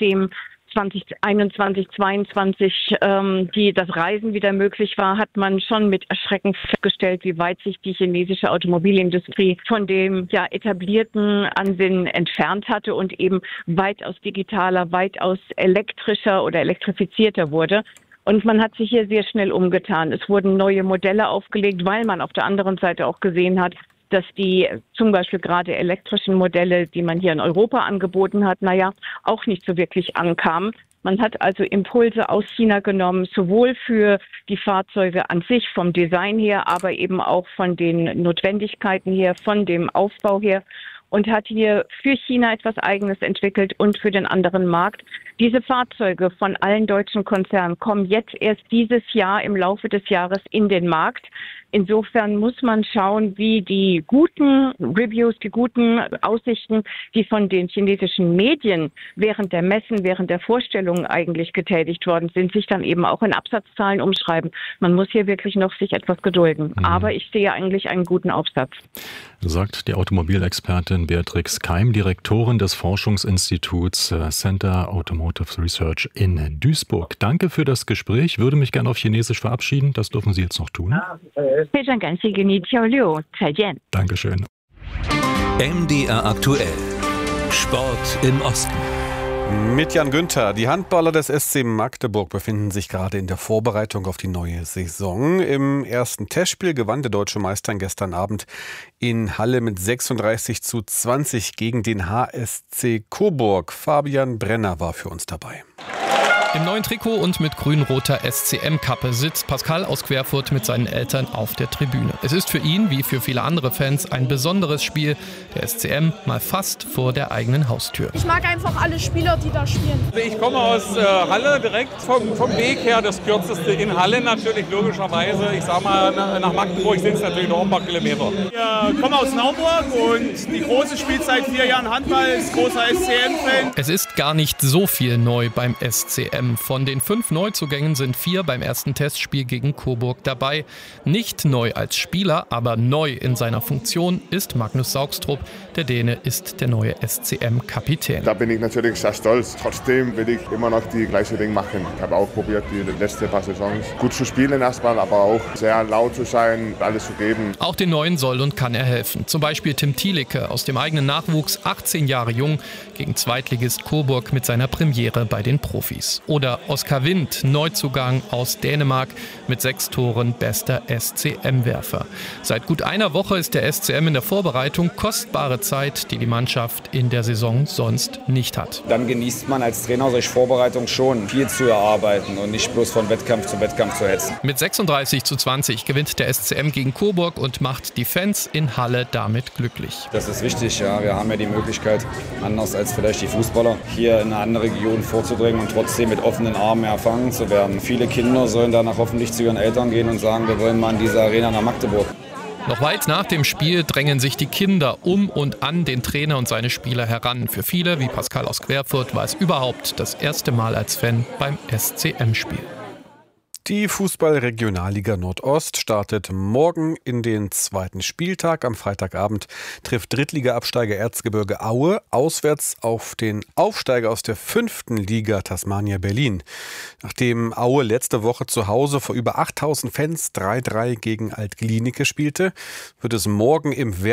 nachdem 2021, 2022 das Reisen wieder möglich war, hat man schon mit Erschrecken festgestellt, wie weit sich die chinesische Automobilindustrie von dem etablierten Ansinnen entfernt hatte und eben weitaus digitaler, weitaus elektrischer oder elektrifizierter wurde. Und man hat sich hier sehr schnell umgetan. Es wurden neue Modelle aufgelegt, weil man auf der anderen Seite auch gesehen hat, dass die zum Beispiel gerade elektrischen Modelle, die man hier in Europa angeboten hat, auch nicht so wirklich ankamen. Man hat also Impulse aus China genommen, sowohl für die Fahrzeuge an sich vom Design her, aber eben auch von den Notwendigkeiten her, von dem Aufbau her, und hat hier für China etwas Eigenes entwickelt und für den anderen Markt. Diese Fahrzeuge von allen deutschen Konzernen kommen jetzt erst dieses Jahr im Laufe des Jahres in den Markt. Insofern muss man schauen, wie die guten Reviews, die guten Aussichten, die von den chinesischen Medien während der Messen, während der Vorstellungen eigentlich getätigt worden sind, sich dann eben auch in Absatzzahlen umschreiben. Man muss hier wirklich noch sich etwas gedulden. Aber ich sehe eigentlich einen guten Aufsatz. Sagt die Automobilexpertin Beatrix Keim, Direktorin des Forschungsinstituts Center Automotive Research in Duisburg. Danke für das Gespräch. Würde mich gerne auf Chinesisch verabschieden. Das dürfen Sie jetzt noch tun. Dankeschön. MDR aktuell. Sport im Osten. Mit Jan Günther. Die Handballer des SC Magdeburg befinden sich gerade in der Vorbereitung auf die neue Saison. Im ersten Testspiel gewann der deutsche Meister gestern Abend in Halle mit 36:20 gegen den HSC Coburg. Fabian Brenner war für uns dabei. Im neuen Trikot und mit grün-roter SCM-Kappe sitzt Pascal aus Querfurt mit seinen Eltern auf der Tribüne. Es ist für ihn, wie für viele andere Fans, ein besonderes Spiel. Der SCM mal fast vor der eigenen Haustür. Ich mag einfach alle Spieler, die da spielen. Ich komme aus Halle, direkt vom Weg her, das kürzeste in Halle natürlich, logischerweise. Ich sag mal, nach Magdeburg sind es natürlich noch ein paar Kilometer. Ich komme aus Naumburg und die Große spielt seit 4 Jahren Handball, ist großer SCM-Fan. Es ist gar nicht so viel neu beim SCM. Von den 5 Neuzugängen sind 4 beim ersten Testspiel gegen Coburg dabei. Nicht neu als Spieler, aber neu in seiner Funktion ist Magnus Saugstrup. Der Däne ist der neue SCM-Kapitän. Da bin ich natürlich sehr stolz. Trotzdem will ich immer noch die gleiche Dinge machen. Ich habe auch probiert, die letzten paar Saisons gut zu spielen erstmal, aber auch sehr laut zu sein, alles zu geben. Auch den Neuen soll und kann er helfen. Zum Beispiel Tim Thielicke aus dem eigenen Nachwuchs, 18 Jahre jung, gegen Zweitligist Coburg mit seiner Premiere bei den Profis. Oder Oskar Wind, Neuzugang aus Dänemark, mit 6 Toren bester SCM-Werfer. Seit gut einer Woche ist der SCM in der Vorbereitung, kostbare Zeit, die die Mannschaft in der Saison sonst nicht hat. Dann genießt man als Trainer solche Vorbereitung schon, viel zu erarbeiten und nicht bloß von Wettkampf zu Wettkampf zu hetzen. Mit 36:20 gewinnt der SCM gegen Coburg und macht die Fans in Halle damit glücklich. Das ist wichtig, ja. Wir haben ja die Möglichkeit, anders als vielleicht die Fußballer, hier in eine andere Region vorzudringen und trotzdem mit offenen Armen empfangen zu werden. Viele Kinder sollen danach hoffentlich zu ihren Eltern gehen und sagen, wir wollen mal in diese Arena nach Magdeburg. Noch weit nach dem Spiel drängen sich die Kinder um und an den Trainer und seine Spieler heran. Für viele, wie Pascal aus Querfurt, war es überhaupt das erste Mal als Fan beim SCM-Spiel. Die Fußball-Regionalliga Nordost startet morgen in den 2. Spieltag. Am Freitagabend trifft Drittliga-Absteiger Erzgebirge Aue auswärts auf den Aufsteiger aus der 5. Liga Tasmania Berlin. Nachdem Aue letzte Woche zu Hause vor über 8000 Fans 3:3 gegen Alt-Glienicke spielte, wird es morgen im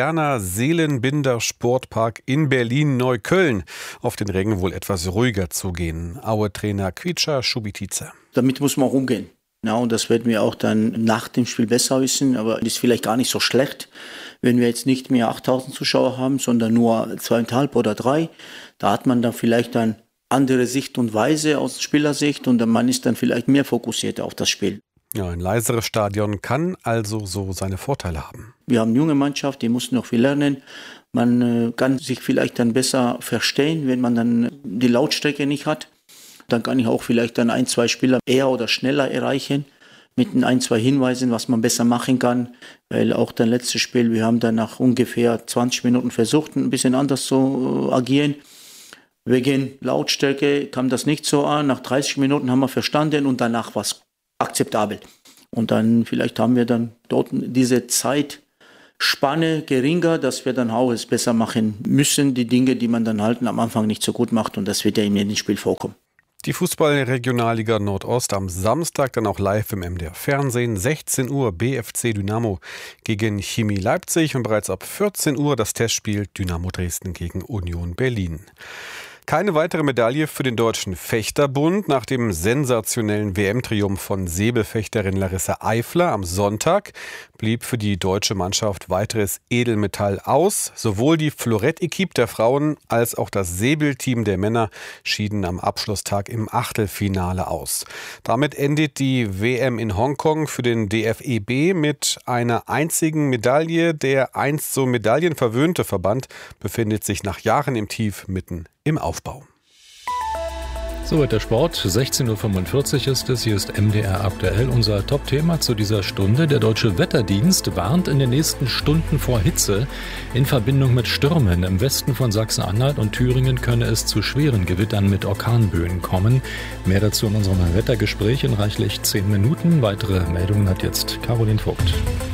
Werner-Seelenbinder-Sportpark in Berlin-Neukölln auf den Rängen wohl etwas ruhiger zugehen. Aue-Trainer Quietscher Schubitice. Damit muss man auch umgehen. Ja, und das werden wir auch dann nach dem Spiel besser wissen, aber es ist vielleicht gar nicht so schlecht, wenn wir jetzt nicht mehr 8000 Zuschauer haben, sondern nur 2,5 oder 3. Da hat man dann vielleicht eine andere Sicht und Weise aus Spielersicht und man ist dann vielleicht mehr fokussiert auf das Spiel. Ja, ein leiseres Stadion kann also so seine Vorteile haben. Wir haben eine junge Mannschaft, die muss noch viel lernen. Man kann sich vielleicht dann besser verstehen, wenn man dann die Lautstärke nicht hat. Dann kann ich auch vielleicht dann 1, 2 Spieler eher oder schneller erreichen mit 1, 2 Hinweisen, was man besser machen kann. Weil auch das letzte Spiel, wir haben dann nach ungefähr 20 Minuten versucht, ein bisschen anders zu agieren. Wegen Lautstärke kam das nicht so an. Nach 30 Minuten haben wir verstanden und danach war es akzeptabel. Und dann vielleicht haben wir dann dort diese Zeit Spanne geringer, dass wir dann auch es besser machen müssen. Die Dinge, die man dann halt am Anfang nicht so gut macht, und das wird ja im nächsten Spiel vorkommen. Die Fußball-Regionalliga Nordost am Samstag dann auch live im MDR Fernsehen. 16 Uhr BFC Dynamo gegen Chemie Leipzig und bereits ab 14 Uhr das Testspiel Dynamo Dresden gegen Union Berlin. Keine weitere Medaille für den Deutschen Fechterbund nach dem sensationellen WM-Triumph von Säbelfechterin Larissa Eifler am Sonntag blieb für die deutsche Mannschaft weiteres Edelmetall aus. Sowohl die Florett-Equipe der Frauen als auch das Säbelteam der Männer schieden am Abschlusstag im Achtelfinale aus. Damit endet die WM in Hongkong für den DFEB mit einer einzigen Medaille. Der einst so medaillenverwöhnte Verband befindet sich nach Jahren im Tief mitten im Aufbau. Soweit der Sport. 16.45 Uhr ist es. Hier ist MDR aktuell. Unser Top-Thema zu dieser Stunde. Der Deutsche Wetterdienst warnt in den nächsten Stunden vor Hitze in Verbindung mit Stürmen. Im Westen von Sachsen-Anhalt und Thüringen könne es zu schweren Gewittern mit Orkanböen kommen. Mehr dazu in unserem Wettergespräch in reichlich 10 Minuten. Weitere Meldungen hat jetzt Caroline Vogt.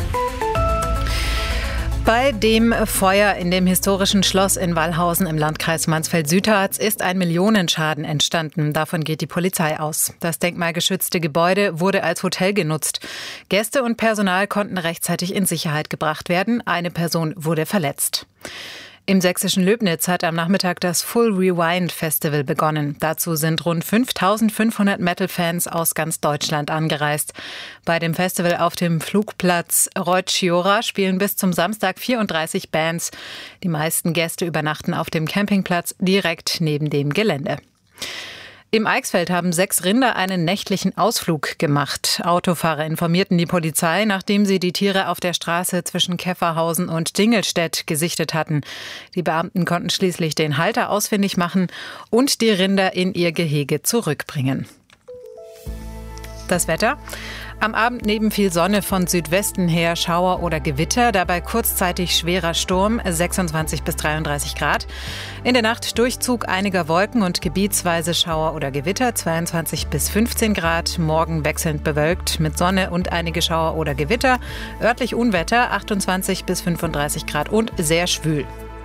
Bei dem Feuer in dem historischen Schloss in Wallhausen im Landkreis Mansfeld-Südharz ist ein Millionenschaden entstanden. Davon geht die Polizei aus. Das denkmalgeschützte Gebäude wurde als Hotel genutzt. Gäste und Personal konnten rechtzeitig in Sicherheit gebracht werden. Eine Person wurde verletzt. Im sächsischen Löbnitz hat am Nachmittag das Full Rewind Festival begonnen. Dazu sind rund 5.500 Metal-Fans aus ganz Deutschland angereist. Bei dem Festival auf dem Flugplatz Roitsiora spielen bis zum Samstag 34 Bands. Die meisten Gäste übernachten auf dem Campingplatz direkt neben dem Gelände. Im Eichsfeld haben 6 Rinder einen nächtlichen Ausflug gemacht. Autofahrer informierten die Polizei, nachdem sie die Tiere auf der Straße zwischen Käfferhausen und Dingelstedt gesichtet hatten. Die Beamten konnten schließlich den Halter ausfindig machen und die Rinder in ihr Gehege zurückbringen. Das Wetter. Am Abend neben viel Sonne von Südwesten her Schauer oder Gewitter, dabei kurzzeitig schwerer Sturm, 26 bis 33 Grad. In der Nacht Durchzug einiger Wolken und gebietsweise Schauer oder Gewitter, 22 bis 15 Grad. Morgen wechselnd bewölkt mit Sonne und einige Schauer oder Gewitter. Örtlich Unwetter, 28 bis 35 Grad und sehr schwül.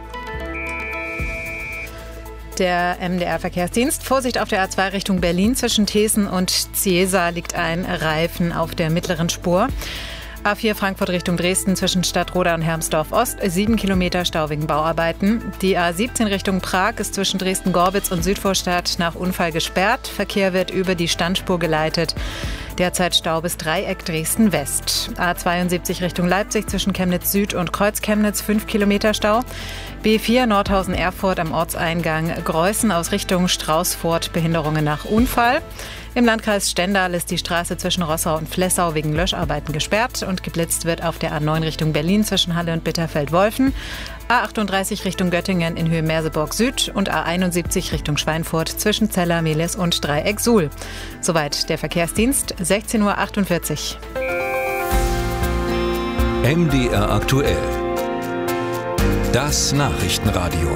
Der MDR-Verkehrsdienst. Vorsicht auf der A2 Richtung Berlin. Zwischen Thesen und Ciesa liegt ein Reifen auf der mittleren Spur. A4 Frankfurt Richtung Dresden zwischen Stadtroda und Hermsdorf-Ost. 7 Kilometer Stau wegen Bauarbeiten. Die A17 Richtung Prag ist zwischen Dresden-Gorbitz und Südvorstadt nach Unfall gesperrt. Verkehr wird über die Standspur geleitet. Derzeit Stau bis Dreieck Dresden-West. A72 Richtung Leipzig zwischen Chemnitz Süd und Kreuz-Chemnitz 5 Kilometer Stau. B4 Nordhausen-Erfurt am Ortseingang Greußen aus Richtung Straußfurt Behinderungen nach Unfall. Im Landkreis Stendal ist die Straße zwischen Rossau und Flessau wegen Löscharbeiten gesperrt und geblitzt wird auf der A9 Richtung Berlin zwischen Halle und Bitterfeld-Wolfen. A38 Richtung Göttingen in Höhe Merseburg Süd und A71 Richtung Schweinfurt zwischen Zeller, Mehlis und Dreieck Suhl. Soweit der Verkehrsdienst, 16.48 Uhr. MDR aktuell. Das Nachrichtenradio.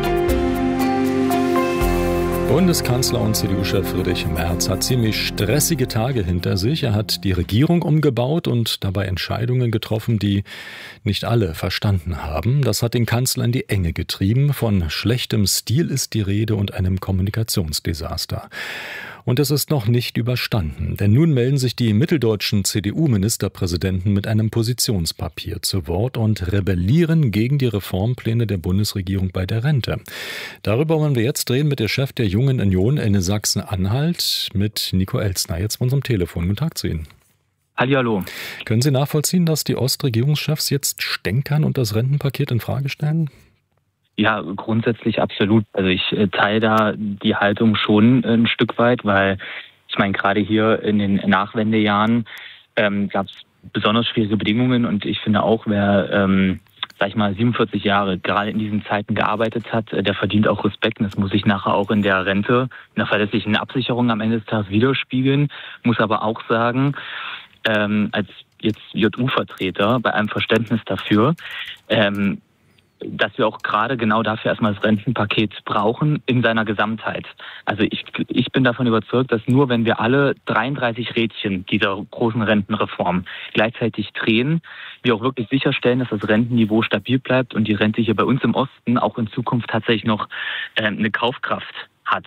Bundeskanzler und CDU-Chef Friedrich Merz hat ziemlich stressige Tage hinter sich. Er hat die Regierung umgebaut und dabei Entscheidungen getroffen, die nicht alle verstanden haben. Das hat den Kanzler in die Enge getrieben. Von schlechtem Stil ist die Rede und einem Kommunikationsdesaster. Und es ist noch nicht überstanden, denn nun melden sich die mitteldeutschen CDU-Ministerpräsidenten mit einem Positionspapier zu Wort und rebellieren gegen die Reformpläne der Bundesregierung bei der Rente. Darüber wollen wir jetzt reden mit der Chef der Jungen Union in Sachsen-Anhalt, mit Nico Elstner, jetzt von unserem Telefon. Guten Tag zu Ihnen. Hallihallo. Können Sie nachvollziehen, dass die Ostregierungschefs jetzt stänkern und das Rentenpaket in Frage stellen? Ja, grundsätzlich absolut. Also ich teile da die Haltung schon ein Stück weit, weil ich meine, gerade hier in den Nachwendejahren gab es besonders schwierige Bedingungen und ich finde auch, wer, 47 Jahre gerade in diesen Zeiten gearbeitet hat, der verdient auch Respekt. Und das muss sich nachher auch in der Rente, in der verlässlichen Absicherung am Ende des Tages widerspiegeln. Muss aber auch sagen, als jetzt JU-Vertreter bei einem Verständnis dafür, dass wir auch gerade genau dafür erstmal das Rentenpaket brauchen in seiner Gesamtheit. Also ich bin davon überzeugt, dass nur wenn wir alle 33 Rädchen dieser großen Rentenreform gleichzeitig drehen, wir auch wirklich sicherstellen, dass das Rentenniveau stabil bleibt und die Rente hier bei uns im Osten auch in Zukunft tatsächlich noch eine Kaufkraft hat.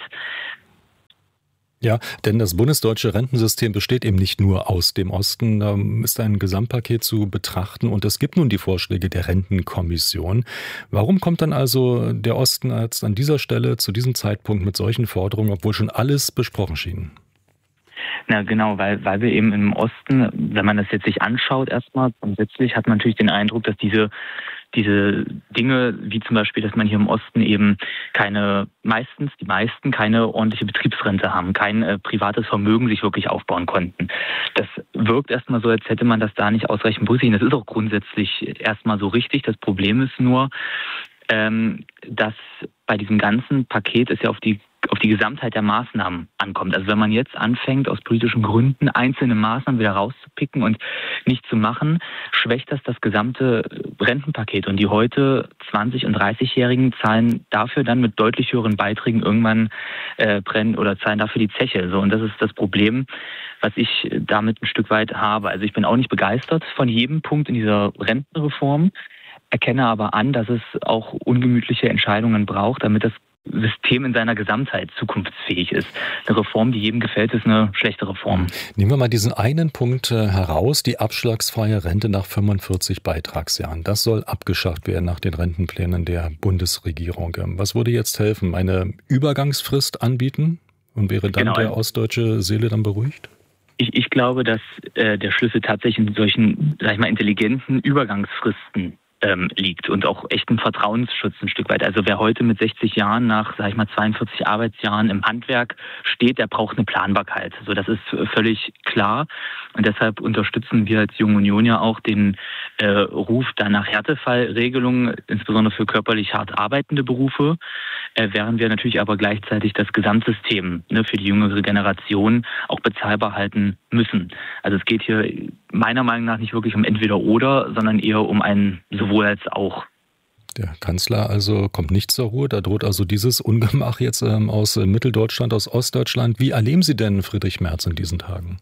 Ja, denn das bundesdeutsche Rentensystem besteht eben nicht nur aus dem Osten, da ist ein Gesamtpaket zu betrachten und es gibt nun die Vorschläge der Rentenkommission. Warum kommt dann also der Osten jetzt an dieser Stelle zu diesem Zeitpunkt mit solchen Forderungen, obwohl schon alles besprochen schien? Na genau, weil wir eben im Osten, wenn man das jetzt sich anschaut erstmal, grundsätzlich hat man natürlich den Eindruck, dass diese Dinge, wie zum Beispiel, dass man hier im Osten eben die meisten keine ordentliche Betriebsrente haben, kein privates Vermögen sich wirklich aufbauen konnten. Das wirkt erstmal so, als hätte man das da nicht ausreichend berücksichtigt. Das ist auch grundsätzlich erstmal so richtig. Das Problem ist nur, dass bei diesem ganzen Paket es ja auf die Gesamtheit der Maßnahmen ankommt. Also wenn man jetzt anfängt, aus politischen Gründen einzelne Maßnahmen wieder rauszupicken und nicht zu machen, schwächt das gesamte Rentenpaket. Und die heute 20- und 30-Jährigen zahlen dafür dann mit deutlich höheren Beiträgen irgendwann zahlen dafür die Zeche. So, und das ist das Problem, was ich damit ein Stück weit habe. Also ich bin auch nicht begeistert von jedem Punkt in dieser Rentenreform, erkenne aber an, dass es auch ungemütliche Entscheidungen braucht, damit das System in seiner Gesamtheit zukunftsfähig ist. Eine Reform, die jedem gefällt, ist eine schlechte Reform. Nehmen wir mal diesen einen Punkt heraus, die abschlagsfreie Rente nach 45 Beitragsjahren. Das soll abgeschafft werden nach den Rentenplänen der Bundesregierung. Was würde jetzt helfen? Eine Übergangsfrist anbieten? Und wäre dann der ostdeutsche Seele dann beruhigt? Ich glaube, dass der Schlüssel tatsächlich in solchen, intelligenten Übergangsfristen liegt und auch echten Vertrauensschutz ein Stück weit. Also wer heute mit 60 Jahren nach, 42 Arbeitsjahren im Handwerk steht, der braucht eine Planbarkeit. So, das ist völlig klar. Und deshalb unterstützen wir als Junge Union ja auch den Ruf dann nach Härtefallregelungen, insbesondere für körperlich hart arbeitende Berufe, während wir natürlich aber gleichzeitig das Gesamtsystem für die jüngere Generation auch bezahlbar halten müssen. Also es geht hier meiner Meinung nach nicht wirklich um entweder oder, sondern eher um ein sowohl als auch. Der Kanzler also kommt nicht zur Ruhe, da droht also dieses Ungemach jetzt aus Mitteldeutschland, aus Ostdeutschland. Wie erleben Sie denn Friedrich Merz in diesen Tagen?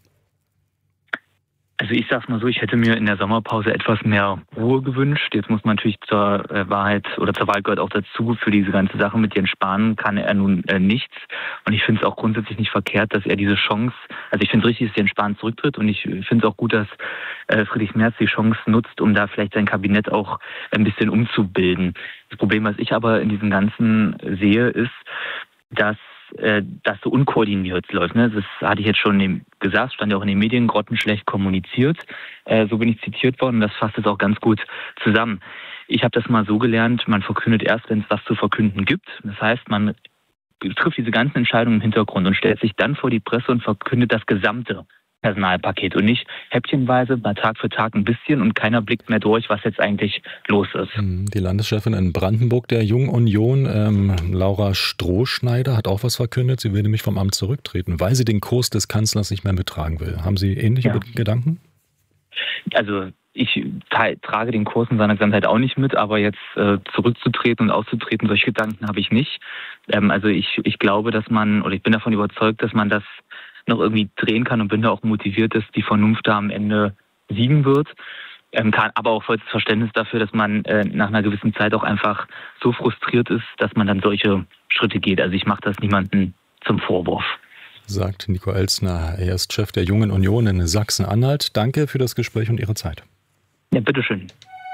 Also ich sag's mal so, ich hätte mir in der Sommerpause etwas mehr Ruhe gewünscht. Jetzt muss man natürlich zur Wahrheit oder zur Wahl gehört auch dazu, für diese ganze Sache mit Jens Spahn kann er nun nichts. Und ich finde es auch grundsätzlich nicht verkehrt, dass er diese Chance, also ich finde es richtig, dass Jens Spahn zurücktritt und ich finde es auch gut, dass Friedrich Merz die Chance nutzt, um da vielleicht sein Kabinett auch ein bisschen umzubilden. Das Problem, was ich aber in diesem Ganzen sehe, ist, dass das so unkoordiniert läuft. Ne? Das hatte ich jetzt schon gesagt, stand ja auch in den Medien, grottenschlecht kommuniziert. So bin ich zitiert worden und das fasst es auch ganz gut zusammen. Ich habe das mal so gelernt, man verkündet erst, wenn es was zu verkünden gibt. Das heißt, man trifft diese ganzen Entscheidungen im Hintergrund und stellt sich dann vor die Presse und verkündet das gesamte Personalpaket und nicht häppchenweise, mal Tag für Tag ein bisschen und keiner blickt mehr durch, was jetzt eigentlich los ist. Die Landeschefin in Brandenburg der Jungen Union, Laura Strohschneider, hat auch was verkündet. Sie will nämlich vom Amt zurücktreten, weil sie den Kurs des Kanzlers nicht mehr mittragen will. Haben Sie ähnliche Gedanken? Also ich trage den Kurs in seiner Gesamtheit auch nicht mit, aber jetzt zurückzutreten und auszutreten, solche Gedanken habe ich nicht. Also ich glaube, dass ich bin davon überzeugt, dass man das noch irgendwie drehen kann und bin da auch motiviert, dass die Vernunft da am Ende siegen wird. Kann aber auch vollstes Verständnis dafür, dass man nach einer gewissen Zeit auch einfach so frustriert ist, dass man dann solche Schritte geht. Also ich mache das niemandem zum Vorwurf. Sagt Nico Elstner, er ist Chef der Jungen Union in Sachsen-Anhalt. Danke für das Gespräch und Ihre Zeit. Ja, bitteschön.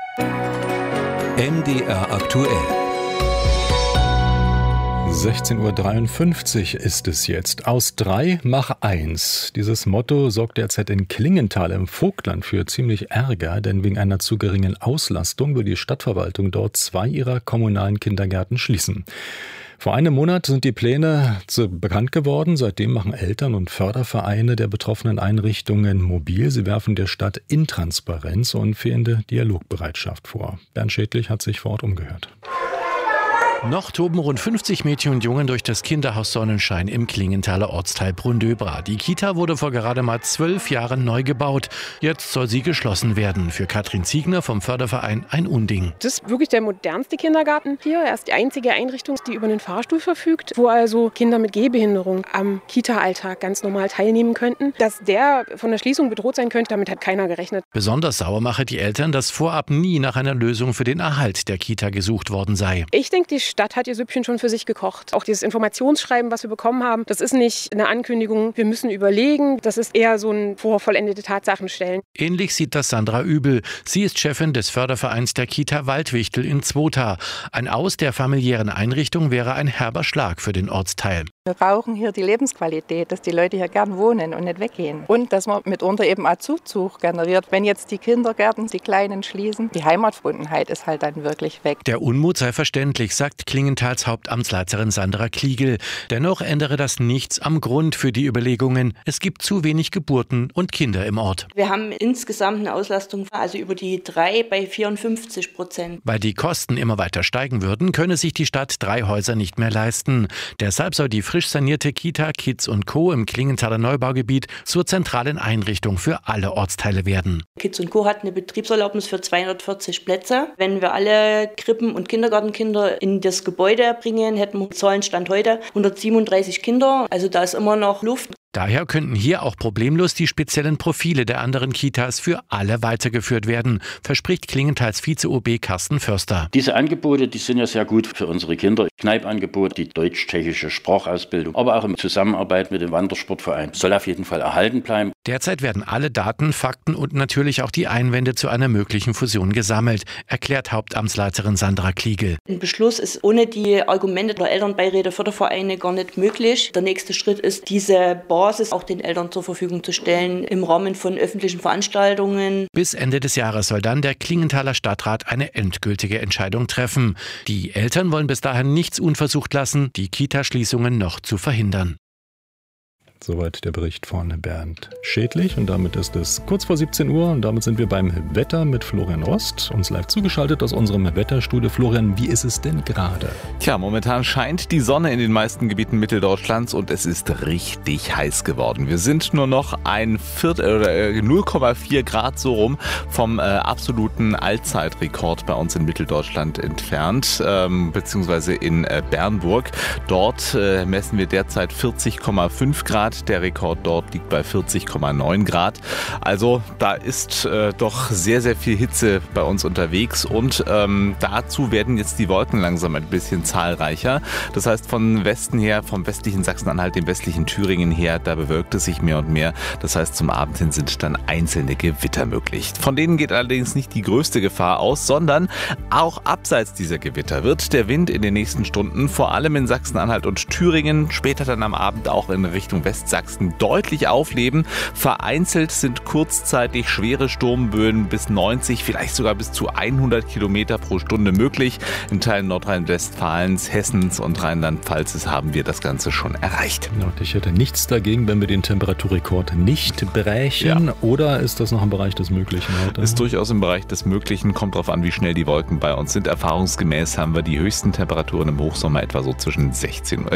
MDR aktuell. 16.53 Uhr ist es jetzt. Aus 3 mach 1. Dieses Motto sorgt derzeit in Klingenthal im Vogtland für ziemlich Ärger, denn wegen einer zu geringen Auslastung will die Stadtverwaltung dort 2 ihrer kommunalen Kindergärten schließen. Vor einem Monat sind die Pläne bekannt geworden. Seitdem machen Eltern und Fördervereine der betroffenen Einrichtungen mobil. Sie werfen der Stadt Intransparenz und fehlende Dialogbereitschaft vor. Bernd Schädlich hat sich vor Ort umgehört. Noch toben rund 50 Mädchen und Jungen durch das Kinderhaus Sonnenschein im Klingenthaler Ortsteil Brunndöbra. Die Kita wurde vor gerade mal 12 Jahren neu gebaut. Jetzt soll sie geschlossen werden. Für Katrin Ziegner vom Förderverein ein Unding. Das ist wirklich der modernste Kindergarten hier. Er ist die einzige Einrichtung, die über einen Fahrstuhl verfügt, wo also Kinder mit Gehbehinderung am Kita-Alltag ganz normal teilnehmen könnten. Dass der von der Schließung bedroht sein könnte, damit hat keiner gerechnet. Besonders sauer mache die Eltern, dass vorab nie nach einer Lösung für den Erhalt der Kita gesucht worden sei. Ich denke, die Stadt hat ihr Süppchen schon für sich gekocht. Auch dieses Informationsschreiben, was wir bekommen haben, das ist nicht eine Ankündigung, wir müssen überlegen. Das ist eher so ein vorvollendete Tatsachen stellen. Ähnlich sieht das Sandra Übel. Sie ist Chefin des Fördervereins der Kita Waldwichtel in Zwota. Ein Aus der familiären Einrichtung wäre ein herber Schlag für den Ortsteil. Wir brauchen hier die Lebensqualität, dass die Leute hier gern wohnen und nicht weggehen. Und dass man mitunter eben auch Zuzug generiert. Wenn jetzt die Kindergärten, die Kleinen schließen, die Heimatverbundenheit ist halt dann wirklich weg. Der Unmut sei verständlich, sagt Klingentals Hauptamtsleiterin Sandra Kliegel. Dennoch ändere das nichts am Grund für die Überlegungen. Es gibt zu wenig Geburten und Kinder im Ort. Wir haben insgesamt eine Auslastung, also über die 3 bei 54%. Weil die Kosten immer weiter steigen würden, könne sich die Stadt 3 Häuser nicht mehr leisten. Deshalb soll die frisch sanierte Kita Kids & Co. im Klingenthaler Neubaugebiet zur zentralen Einrichtung für alle Ortsteile werden. Kids & Co. hat eine Betriebserlaubnis für 240 Plätze. Wenn wir alle Krippen- und Kindergartenkinder in das Gebäude bringen, hätten wir Zahlenstand heute 137 Kinder. Also da ist immer noch Luft. Daher könnten hier auch problemlos die speziellen Profile der anderen Kitas für alle weitergeführt werden, verspricht Klingentals Vize-OB Carsten Förster. Diese Angebote, die sind ja sehr gut für unsere Kinder. Kneipangebot, die deutsch-tschechische Sprachausbildung, aber auch in Zusammenarbeit mit dem Wandersportverein soll auf jeden Fall erhalten bleiben. Derzeit werden alle Daten, Fakten und natürlich auch die Einwände zu einer möglichen Fusion gesammelt, erklärt Hauptamtsleiterin Sandra Kliegel. Ein Beschluss ist ohne die Argumente der Elternbeiräte, Fördervereine gar nicht möglich. Der nächste Schritt ist, diese Basis auch den Eltern zur Verfügung zu stellen im Rahmen von öffentlichen Veranstaltungen. Bis Ende des Jahres soll dann der Klingenthaler Stadtrat eine endgültige Entscheidung treffen. Die Eltern wollen bis dahin nichts unversucht lassen, die Kita-Schließungen noch zu verhindern. Soweit der Bericht von Bernd Schädlich. Und damit ist es kurz vor 17 Uhr und damit sind wir beim Wetter mit Florian Rost. Uns live zugeschaltet aus unserem Wetterstudio. Florian, wie ist es denn gerade? Tja, momentan scheint die Sonne in den meisten Gebieten Mitteldeutschlands und es ist richtig heiß geworden. Wir sind nur noch 0,4 Grad so rum vom absoluten Allzeitrekord bei uns in Mitteldeutschland entfernt, beziehungsweise in Bernburg. Dort messen wir derzeit 40,5 Grad. Der Rekord dort liegt bei 40,9 Grad. Also da ist doch sehr, sehr viel Hitze bei uns unterwegs und dazu werden jetzt die Wolken langsam ein bisschen zahlreicher. Das heißt von Westen her, vom westlichen Sachsen-Anhalt, dem westlichen Thüringen her, da bewölkt es sich mehr und mehr. Das heißt zum Abend hin sind dann einzelne Gewitter möglich. Von denen geht allerdings nicht die größte Gefahr aus, sondern auch abseits dieser Gewitter wird der Wind in den nächsten Stunden vor allem in Sachsen-Anhalt und Thüringen, später dann am Abend auch in Richtung Westsachsen deutlich aufleben. Vereinzelt sind kurzzeitig schwere Sturmböen bis 90, vielleicht sogar bis zu 100 Kilometer pro Stunde möglich. In Teilen Nordrhein-Westfalens, Hessens und Rheinland-Pfalzes haben wir das Ganze schon erreicht. Und ich hätte nichts dagegen, wenn wir den Temperaturrekord nicht brechen. Ja. Oder ist das noch im Bereich des Möglichen heute? Ist durchaus im Bereich des Möglichen. Kommt darauf an, wie schnell die Wolken bei uns sind. Erfahrungsgemäß haben wir die höchsten Temperaturen im Hochsommer etwa so zwischen 17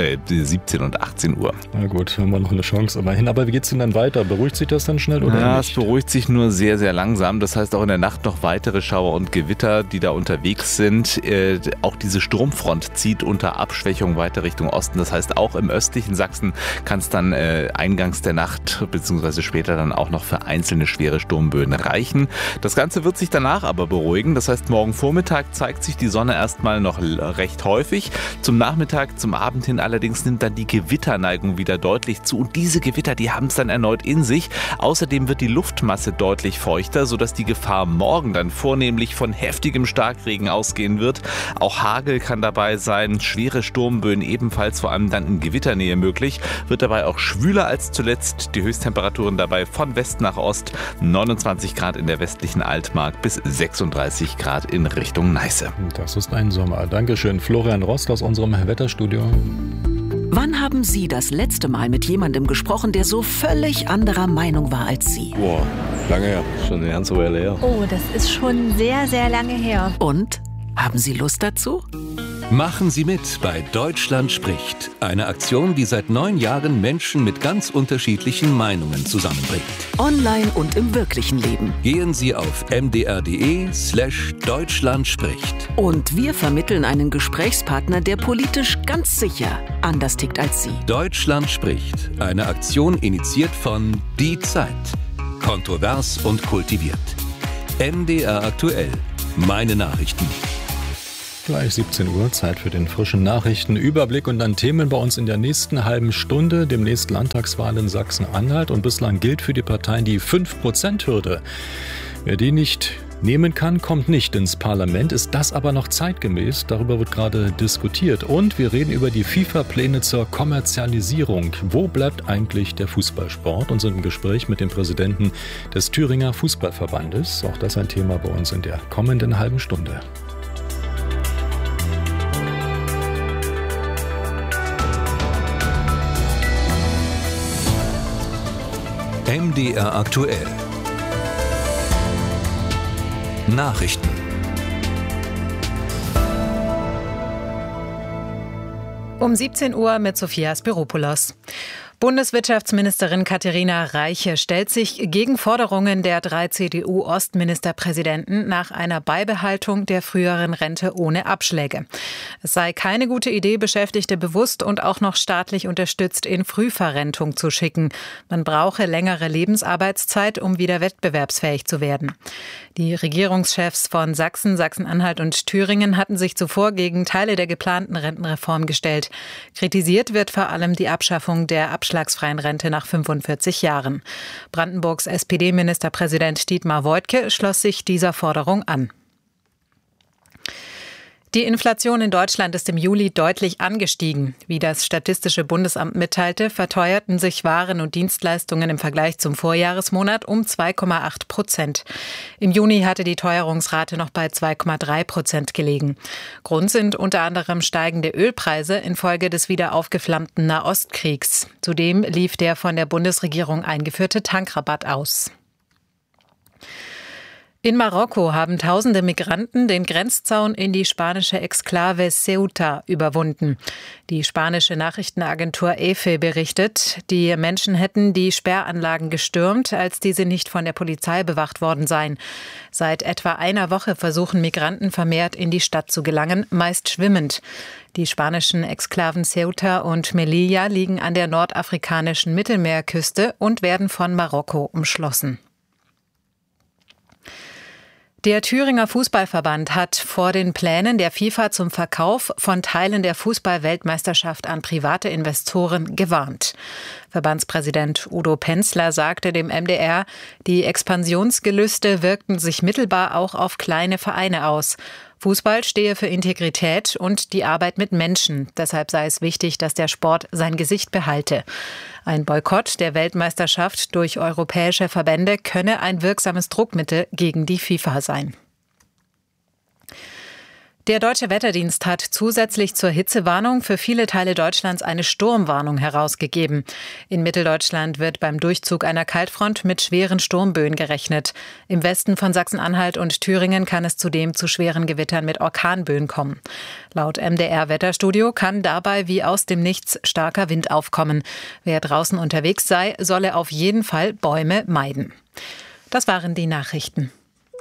und 18 Uhr. Na gut, haben wir noch eine Chance immerhin. Aber wie geht es denn dann weiter? Beruhigt sich das dann schnell oder ja, nicht? Es beruhigt sich nur sehr, sehr langsam. Das heißt auch in der Nacht noch weitere Schauer und Gewitter, die da unterwegs sind. Auch diese Sturmfront zieht unter Abschwächung weiter Richtung Osten. Das heißt auch im östlichen Sachsen kann es dann eingangs der Nacht bzw. später dann auch noch für einzelne schwere Sturmböen reichen. Das Ganze wird sich danach aber beruhigen. Das heißt morgen Vormittag zeigt sich die Sonne erstmal noch recht häufig. Zum Nachmittag, zum Abend hin allerdings nimmt dann die Gewitterneigung wieder deutlich zu. Und diese Gewitter, die haben es dann erneut in sich. Außerdem wird die Luftmasse deutlich feuchter, sodass die Gefahr morgen dann vornehmlich von heftigem Starkregen ausgehen wird. Auch Hagel kann dabei sein, schwere Sturmböen ebenfalls, vor allem dann in Gewitternähe möglich. Wird dabei auch schwüler als zuletzt. Die Höchsttemperaturen dabei von West nach Ost. 29 Grad in der westlichen Altmark bis 36 Grad in Richtung Neiße. Das ist ein Sommer. Dankeschön, Florian Rost aus unserem Wetterstudio. Wann haben Sie das letzte Mal mit jemandem gesprochen, der so völlig anderer Meinung war als Sie? Boah, lange her. Schon eine ganze Weile her. Oh, das ist schon sehr, sehr lange her. Und? Haben Sie Lust dazu? Machen Sie mit bei Deutschland spricht. Eine Aktion, die seit 9 Jahren Menschen mit ganz unterschiedlichen Meinungen zusammenbringt. Online und im wirklichen Leben. Gehen Sie auf mdr.de/Deutschland spricht. Und wir vermitteln einen Gesprächspartner, der politisch ganz sicher anders tickt als Sie. Deutschland spricht. Eine Aktion initiiert von Die Zeit. Kontrovers und kultiviert. MDR aktuell. Meine Nachrichten. Gleich 17 Uhr, Zeit für den frischen Nachrichtenüberblick und dann Themen bei uns in der nächsten halben Stunde. Demnächst Landtagswahl in Sachsen-Anhalt und bislang gilt für die Parteien die 5%-Hürde. Wer die nicht nehmen kann, kommt nicht ins Parlament. Ist das aber noch zeitgemäß? Darüber wird gerade diskutiert. Und wir reden über die FIFA-Pläne zur Kommerzialisierung. Wo bleibt eigentlich der Fußballsport? Und sind im Gespräch mit dem Präsidenten des Thüringer Fußballverbandes. Auch das ein Thema bei uns in der kommenden halben Stunde. MDR aktuell. Nachrichten. Um 17 Uhr mit Sophia Spiropoulos. Bundeswirtschaftsministerin Katharina Reiche stellt sich gegen Forderungen der 3 CDU-Ostministerpräsidenten nach einer Beibehaltung der früheren Rente ohne Abschläge. Es sei keine gute Idee, Beschäftigte bewusst und auch noch staatlich unterstützt in Frühverrentung zu schicken. Man brauche längere Lebensarbeitszeit, um wieder wettbewerbsfähig zu werden. Die Regierungschefs von Sachsen, Sachsen-Anhalt und Thüringen hatten sich zuvor gegen Teile der geplanten Rentenreform gestellt. Kritisiert wird vor allem die Abschaffung der abschlagsfreien Rente nach 45 Jahren. Brandenburgs SPD-Ministerpräsident Dietmar Woidke schloss sich dieser Forderung an. Die Inflation in Deutschland ist im Juli deutlich angestiegen. Wie das Statistische Bundesamt mitteilte, verteuerten sich Waren und Dienstleistungen im Vergleich zum Vorjahresmonat um 2,8%. Im Juni hatte die Teuerungsrate noch bei 2,3% gelegen. Grund sind unter anderem steigende Ölpreise infolge des wieder aufgeflammten Nahostkriegs. Zudem lief der von der Bundesregierung eingeführte Tankrabatt aus. In Marokko haben tausende Migranten den Grenzzaun in die spanische Exklave Ceuta überwunden. Die spanische Nachrichtenagentur EFE berichtet, die Menschen hätten die Sperranlagen gestürmt, als diese nicht von der Polizei bewacht worden seien. Seit etwa einer Woche versuchen Migranten vermehrt in die Stadt zu gelangen, meist schwimmend. Die spanischen Exklaven Ceuta und Melilla liegen an der nordafrikanischen Mittelmeerküste und werden von Marokko umschlossen. Der Thüringer Fußballverband hat vor den Plänen der FIFA zum Verkauf von Teilen der Fußball-Weltmeisterschaft an private Investoren gewarnt. Verbandspräsident Udo Penzler sagte dem MDR, die Expansionsgelüste wirkten sich mittelbar auch auf kleine Vereine aus. Fußball stehe für Integrität und die Arbeit mit Menschen. Deshalb sei es wichtig, dass der Sport sein Gesicht behalte. Ein Boykott der Weltmeisterschaft durch europäische Verbände könne ein wirksames Druckmittel gegen die FIFA sein. Der Deutsche Wetterdienst hat zusätzlich zur Hitzewarnung für viele Teile Deutschlands eine Sturmwarnung herausgegeben. In Mitteldeutschland wird beim Durchzug einer Kaltfront mit schweren Sturmböen gerechnet. Im Westen von Sachsen-Anhalt und Thüringen kann es zudem zu schweren Gewittern mit Orkanböen kommen. Laut MDR-Wetterstudio kann dabei wie aus dem Nichts starker Wind aufkommen. Wer draußen unterwegs sei, solle auf jeden Fall Bäume meiden. Das waren die Nachrichten.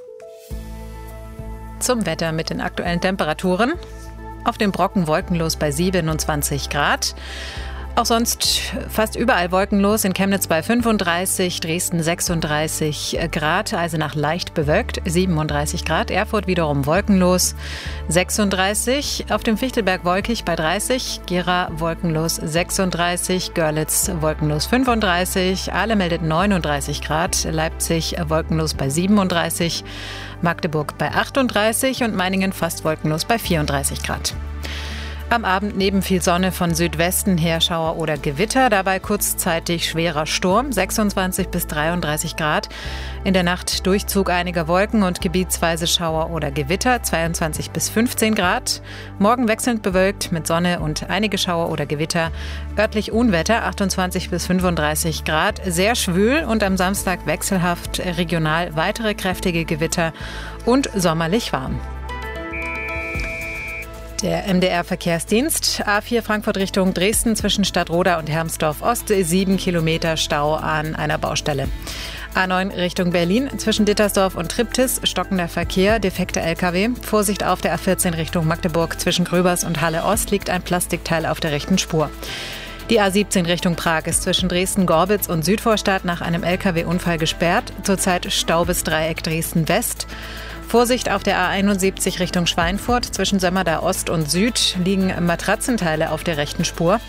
Zum Wetter mit den aktuellen Temperaturen. Auf dem Brocken wolkenlos bei 27 Grad. Auch sonst fast überall wolkenlos. In Chemnitz bei 35, Dresden 36 Grad, Eisenach leicht bewölkt, 37 Grad. Erfurt wiederum wolkenlos, 36. Auf dem Fichtelberg wolkig bei 30, Gera wolkenlos 36, Görlitz wolkenlos 35, Ahle meldet 39 Grad, Leipzig wolkenlos bei 37, Magdeburg bei 38 und Meiningen fast wolkenlos bei 34 Grad. Am Abend neben viel Sonne von Südwesten her Schauer oder Gewitter, dabei kurzzeitig schwerer Sturm, 26 bis 33 Grad. In der Nacht Durchzug einiger Wolken und gebietsweise Schauer oder Gewitter, 22 bis 15 Grad. Morgen wechselnd bewölkt mit Sonne und einige Schauer oder Gewitter. Örtlich Unwetter, 28 bis 35 Grad, sehr schwül und am Samstag wechselhaft, regional weitere kräftige Gewitter und sommerlich warm. Der MDR-Verkehrsdienst, A4 Frankfurt Richtung Dresden zwischen Stadtroda und Hermsdorf Ost, 7 Kilometer Stau an einer Baustelle. A9 Richtung Berlin zwischen Dittersdorf und Triptis, stockender Verkehr, defekte LKW. Vorsicht auf der A14 Richtung Magdeburg zwischen Gröbers und Halle Ost liegt ein Plastikteil auf der rechten Spur. Die A17 Richtung Prag ist zwischen Dresden-Gorbitz und Südvorstadt nach einem LKW-Unfall gesperrt. Zurzeit Stau bis Dreieck Dresden-West. Vorsicht auf der A71 Richtung Schweinfurt. Zwischen Sömmerda Ost und Süd liegen Matratzenteile auf der rechten Spur.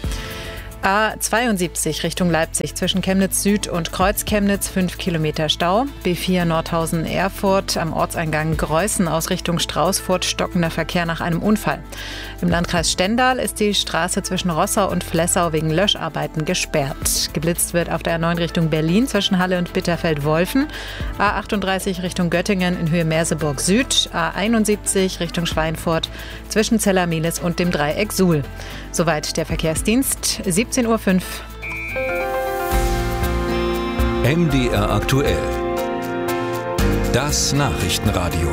A72 Richtung Leipzig zwischen Chemnitz Süd und Kreuz Chemnitz 5 Kilometer Stau. B4 Nordhausen-Erfurt am Ortseingang Greußen aus Richtung Straußfurt stockender Verkehr nach einem Unfall. Im Landkreis Stendal ist die Straße zwischen Rossau und Flessau wegen Löscharbeiten gesperrt. Geblitzt wird auf der A9 Richtung Berlin zwischen Halle und Bitterfeld-Wolfen. A38 Richtung Göttingen in Höhe Merseburg Süd. A71 Richtung Schweinfurt zwischen Zellermilis und dem Dreieck Suhl. Soweit der Verkehrsdienst. 17:05 Uhr. MDR aktuell. Das Nachrichtenradio.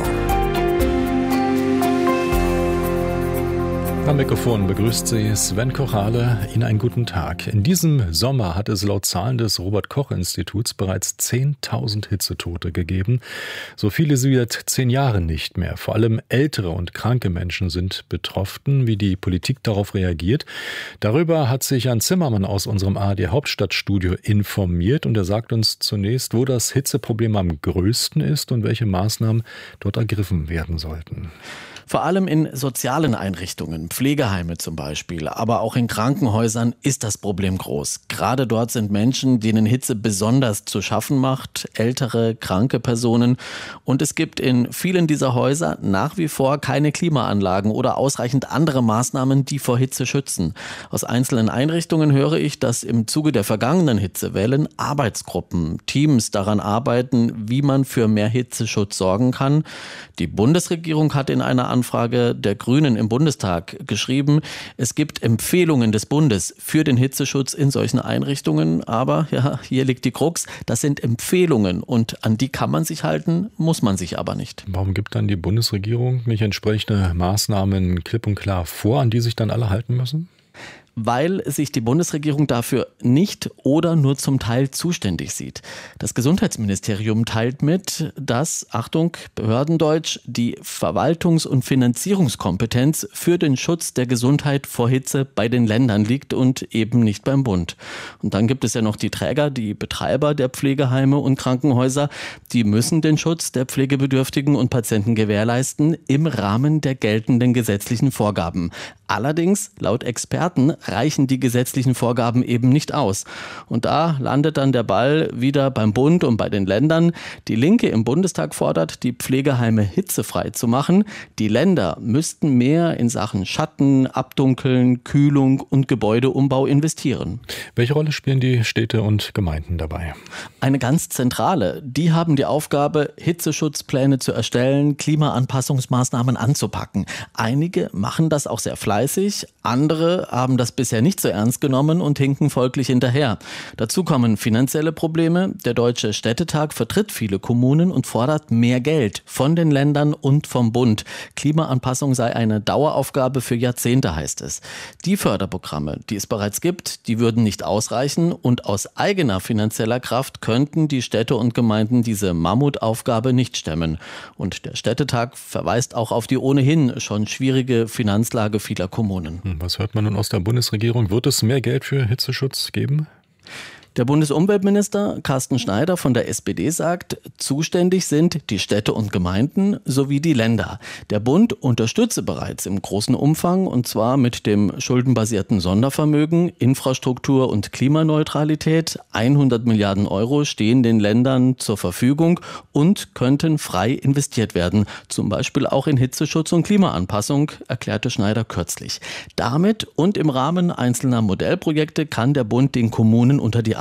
Am Mikrofon begrüßt Sie Sven Kochale. Ihnen einen guten Tag. In diesem Sommer hat es laut Zahlen des Robert-Koch-Instituts bereits 10.000 Hitzetote gegeben. So viele wie seit 10 Jahren nicht mehr. Vor allem ältere und kranke Menschen sind betroffen. Wie die Politik darauf reagiert, darüber hat sich Jan Zimmermann aus unserem ARD-Hauptstadtstudio informiert. Und er sagt uns zunächst, wo das Hitzeproblem am größten ist und welche Maßnahmen dort ergriffen werden sollten. Vor allem in sozialen Einrichtungen, Pflegeheime zum Beispiel, aber auch in Krankenhäusern ist das Problem groß. Gerade dort sind Menschen, denen Hitze besonders zu schaffen macht, ältere, kranke Personen. Und es gibt in vielen dieser Häuser nach wie vor keine Klimaanlagen oder ausreichend andere Maßnahmen, die vor Hitze schützen. Aus einzelnen Einrichtungen höre ich, dass im Zuge der vergangenen Hitzewellen Arbeitsgruppen, Teams daran arbeiten, wie man für mehr Hitzeschutz sorgen kann. Die Bundesregierung hat in einer Anfrage der Grünen im Bundestag geschrieben, es gibt Empfehlungen des Bundes für den Hitzeschutz in solchen Einrichtungen, aber ja, hier liegt die Krux, das sind Empfehlungen und an die kann man sich halten, muss man sich aber nicht. Warum gibt dann die Bundesregierung nicht entsprechende Maßnahmen klipp und klar vor, an die sich dann alle halten müssen? Weil sich die Bundesregierung dafür nicht oder nur zum Teil zuständig sieht. Das Gesundheitsministerium teilt mit, dass, Achtung, Behördendeutsch, die Verwaltungs- und Finanzierungskompetenz für den Schutz der Gesundheit vor Hitze bei den Ländern liegt und eben nicht beim Bund. Und dann gibt es ja noch die Träger, die Betreiber der Pflegeheime und Krankenhäuser, die müssen den Schutz der Pflegebedürftigen und Patienten gewährleisten im Rahmen der geltenden gesetzlichen Vorgaben. Allerdings, laut Experten, reichen die gesetzlichen Vorgaben eben nicht aus. Und da landet dann der Ball wieder beim Bund und bei den Ländern. Die Linke im Bundestag fordert, die Pflegeheime hitzefrei zu machen. Die Länder müssten mehr in Sachen Schatten, Abdunkeln, Kühlung und Gebäudeumbau investieren. Welche Rolle spielen die Städte und Gemeinden dabei? Eine ganz zentrale. Die haben die Aufgabe, Hitzeschutzpläne zu erstellen, Klimaanpassungsmaßnahmen anzupacken. Einige machen das auch sehr fleißig. Andere haben das bisher nicht so ernst genommen und hinken folglich hinterher. Dazu kommen finanzielle Probleme. Der Deutsche Städtetag vertritt viele Kommunen und fordert mehr Geld von den Ländern und vom Bund. Klimaanpassung sei eine Daueraufgabe für Jahrzehnte, heißt es. Die Förderprogramme, die es bereits gibt, die würden nicht ausreichen und aus eigener finanzieller Kraft könnten die Städte und Gemeinden diese Mammutaufgabe nicht stemmen. Und der Städtetag verweist auch auf die ohnehin schon schwierige Finanzlage vieler Kommunen. Was hört man nun aus der Bundesregierung? Wird es mehr Geld für Hitzeschutz geben? Der Bundesumweltminister Carsten Schneider von der SPD sagt, zuständig sind die Städte und Gemeinden sowie die Länder. Der Bund unterstütze bereits im großen Umfang und zwar mit dem schuldenbasierten Sondervermögen, Infrastruktur und Klimaneutralität. 100 Milliarden Euro stehen den Ländern zur Verfügung und könnten frei investiert werden. Zum Beispiel auch in Hitzeschutz und Klimaanpassung, erklärte Schneider kürzlich. Damit und im Rahmen einzelner Modellprojekte kann der Bund den Kommunen unter die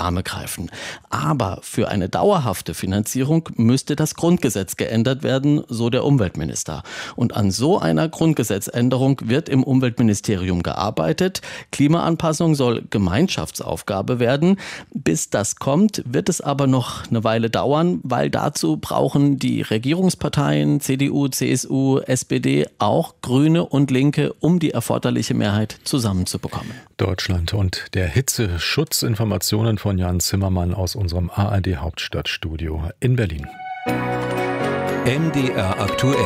Arme greifen. Aber für eine dauerhafte Finanzierung müsste das Grundgesetz geändert werden, so der Umweltminister. Und an so einer Grundgesetzänderung wird im Umweltministerium gearbeitet. Klimaanpassung soll Gemeinschaftsaufgabe werden. Bis das kommt, wird es aber noch eine Weile dauern, weil dazu brauchen die Regierungsparteien CDU, CSU, SPD, auch Grüne und Linke, um die erforderliche Mehrheit zusammenzubekommen. Deutschland und der Hitzeschutz. Informationen von Jan Zimmermann aus unserem ARD-Hauptstadtstudio in Berlin. MDR aktuell.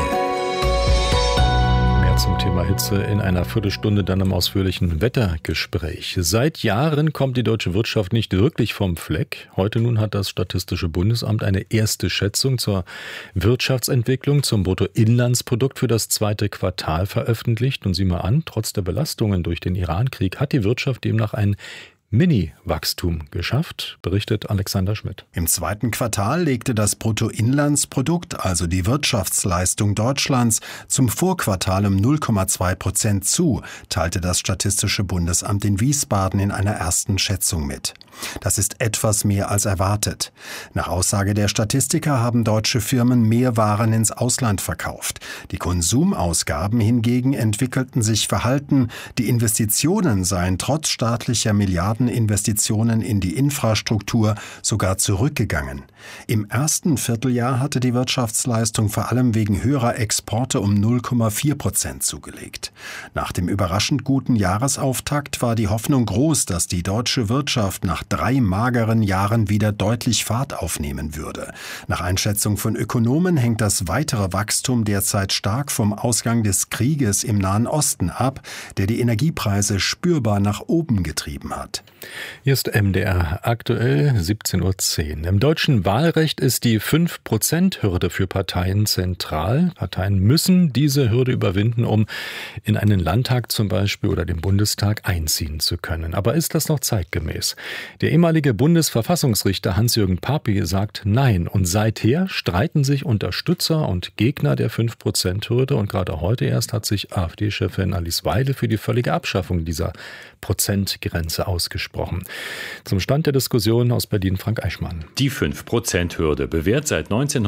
Zum Thema Hitze in einer Viertelstunde dann im ausführlichen Wettergespräch. Seit Jahren kommt die deutsche Wirtschaft nicht wirklich vom Fleck. Heute nun hat das Statistische Bundesamt eine erste Schätzung zur Wirtschaftsentwicklung, zum Bruttoinlandsprodukt für das zweite Quartal veröffentlicht. Und sieh mal an, trotz der Belastungen durch den Irankrieg hat die Wirtschaft demnach ein Mini-Wachstum geschafft, berichtet Alexander Schmidt. Im zweiten Quartal legte das Bruttoinlandsprodukt, also die Wirtschaftsleistung Deutschlands, zum Vorquartal um 0,2% zu, teilte das Statistische Bundesamt in Wiesbaden in einer ersten Schätzung mit. Das ist etwas mehr als erwartet. Nach Aussage der Statistiker haben deutsche Firmen mehr Waren ins Ausland verkauft. Die Konsumausgaben hingegen entwickelten sich verhalten. Die Investitionen seien trotz staatlicher Milliardeninvestitionen in die Infrastruktur sogar zurückgegangen. Im ersten Vierteljahr hatte die Wirtschaftsleistung vor allem wegen höherer Exporte um 0,4% zugelegt. Nach dem überraschend guten Jahresauftakt war die Hoffnung groß, dass die deutsche Wirtschaft nach 3 mageren Jahren wieder deutlich Fahrt aufnehmen würde. Nach Einschätzung von Ökonomen hängt das weitere Wachstum derzeit stark vom Ausgang des Krieges im Nahen Osten ab, der die Energiepreise spürbar nach oben getrieben hat. Hier ist MDR aktuell 17:10 Uhr. Im deutschen Wahlrecht ist die 5%-Hürde für Parteien zentral. Parteien müssen diese Hürde überwinden, um in einen Landtag zum Beispiel oder den Bundestag einziehen zu können. Aber ist das noch zeitgemäß? Der ehemalige Bundesverfassungsrichter Hans-Jürgen Papi sagt Nein. Und seither streiten sich Unterstützer und Gegner der 5%-Hürde. Und gerade heute erst hat sich AfD-Chefin Alice Weidel für die völlige Abschaffung dieser Prozentgrenze ausgesprochen. Zum Stand der Diskussion aus Berlin Frank Eichmann. Die 5%-Hürde bewährt seit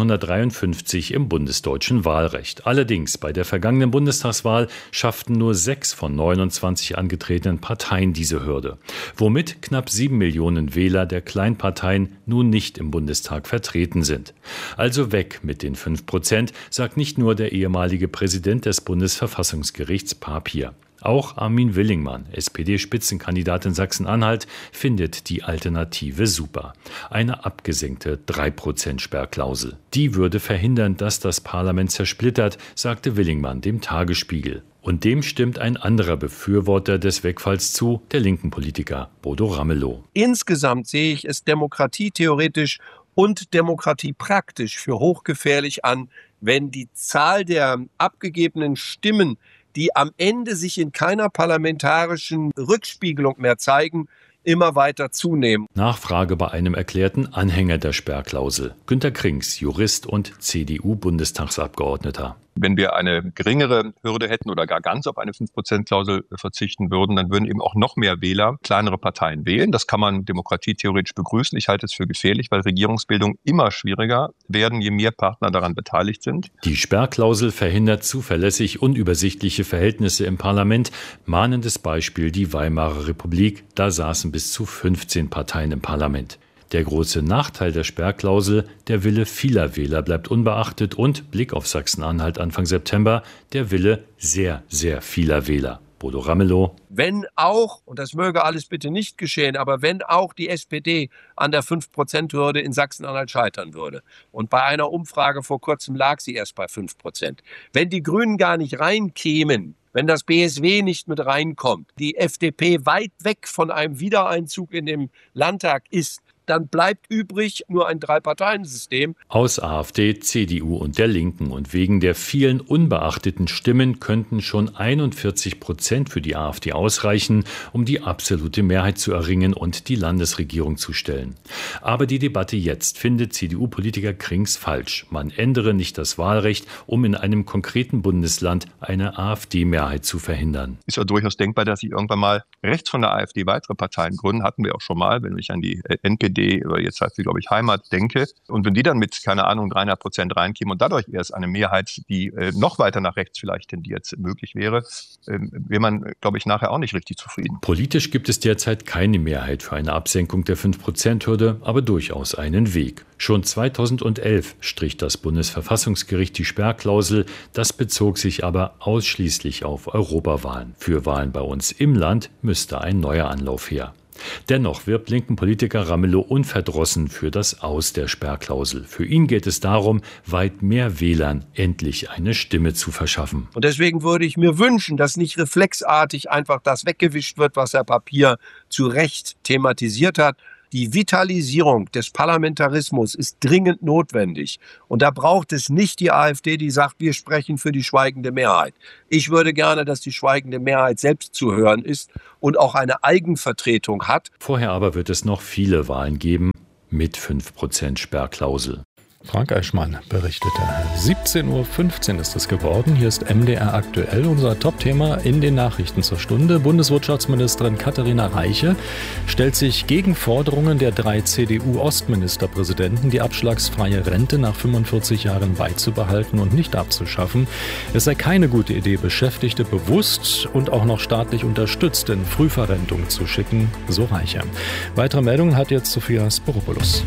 1953 im bundesdeutschen Wahlrecht. Allerdings bei der vergangenen Bundestagswahl schafften nur 6 von 29 angetretenen Parteien diese Hürde, womit knapp 7 Millionen Wähler der Kleinparteien nun nicht im Bundestag vertreten sind. Also weg mit den 5%, sagt nicht nur der ehemalige Präsident des Bundesverfassungsgerichts Papier. Auch Armin Willingmann, SPD-Spitzenkandidat in Sachsen-Anhalt, findet die Alternative super. Eine abgesenkte 3%-Sperrklausel. Die würde verhindern, dass das Parlament zersplittert, sagte Willingmann dem Tagesspiegel. Und dem stimmt ein anderer Befürworter des Wegfalls zu, der linken Politiker Bodo Ramelow. Insgesamt sehe ich es demokratietheoretisch und demokratiepraktisch für hochgefährlich an, wenn die Zahl der abgegebenen Stimmen, die am Ende sich in keiner parlamentarischen Rückspiegelung mehr zeigen, immer weiter zunehmen. Nachfrage bei einem erklärten Anhänger der Sperrklausel. Günter Krings, Jurist und CDU-Bundestagsabgeordneter. Wenn wir eine geringere Hürde hätten oder gar ganz auf eine 5%-Klausel verzichten würden, dann würden eben auch noch mehr Wähler kleinere Parteien wählen. Das kann man demokratietheoretisch begrüßen. Ich halte es für gefährlich, weil Regierungsbildung immer schwieriger werden, je mehr Partner daran beteiligt sind. Die Sperrklausel verhindert zuverlässig unübersichtliche Verhältnisse im Parlament. Mahnendes Beispiel die Weimarer Republik. Da saßen bis zu 15 Parteien im Parlament. Der große Nachteil der Sperrklausel, der Wille vieler Wähler bleibt unbeachtet und, Blick auf Sachsen-Anhalt Anfang September, der Wille sehr, sehr vieler Wähler. Bodo Ramelow. Wenn auch, und das möge alles bitte nicht geschehen, aber wenn auch die SPD an der 5%-Hürde in Sachsen-Anhalt scheitern würde, und bei einer Umfrage vor kurzem lag sie erst bei 5%, wenn die Grünen gar nicht reinkämen, wenn das BSW nicht mit reinkommt, die FDP weit weg von einem Wiedereinzug in den Landtag ist, dann bleibt übrig nur ein 3-Parteien-System. Aus AfD, CDU und der Linken. Und wegen der vielen unbeachteten Stimmen könnten schon 41% für die AfD ausreichen, um die absolute Mehrheit zu erringen und die Landesregierung zu stellen. Aber die Debatte jetzt findet CDU-Politiker Krings falsch. Man ändere nicht das Wahlrecht, um in einem konkreten Bundesland eine AfD-Mehrheit zu verhindern. Ist ja durchaus denkbar, dass sich irgendwann mal rechts von der AfD weitere Parteien gründen, hatten wir auch schon mal, wenn ich an die NPD oder jetzt heißt sie, glaube ich, Heimat denke. Und wenn die dann mit, keine Ahnung, 3,5% reinkämen und dadurch erst eine Mehrheit, die noch weiter nach rechts vielleicht tendiert, möglich wäre, wäre man, glaube ich, nachher auch nicht richtig zufrieden. Politisch gibt es derzeit keine Mehrheit für eine Absenkung der 5%-Hürde, aber durchaus einen Weg. Schon 2011 strich das Bundesverfassungsgericht die Sperrklausel. Das bezog sich aber ausschließlich auf Europawahlen. Für Wahlen bei uns im Land müsste ein neuer Anlauf her. Dennoch wirbt linken Politiker Ramelow unverdrossen für das Aus der Sperrklausel. Für ihn geht es darum, weit mehr Wählern endlich eine Stimme zu verschaffen. Und deswegen würde ich mir wünschen, dass nicht reflexartig einfach das weggewischt wird, was Herr Papier zu Recht thematisiert hat. Die Vitalisierung des Parlamentarismus ist dringend notwendig. Und da braucht es nicht die AfD, die sagt, wir sprechen für die schweigende Mehrheit. Ich würde gerne, dass die schweigende Mehrheit selbst zu hören ist und auch eine Eigenvertretung hat. Vorher aber wird es noch viele Wahlen geben mit 5% Sperrklausel. Frank Eichmann berichtete. 17.15 Uhr ist es geworden. Hier ist MDR aktuell, unser Top-Thema in den Nachrichten zur Stunde. Bundeswirtschaftsministerin Katharina Reiche stellt sich gegen Forderungen der 3 CDU-Ostministerpräsidenten, die abschlagsfreie Rente nach 45 Jahren beizubehalten und nicht abzuschaffen. Es sei keine gute Idee, Beschäftigte bewusst und auch noch staatlich unterstützt in Frühverrentung zu schicken, so Reiche. Weitere Meldungen hat jetzt Sophia Sporopoulos.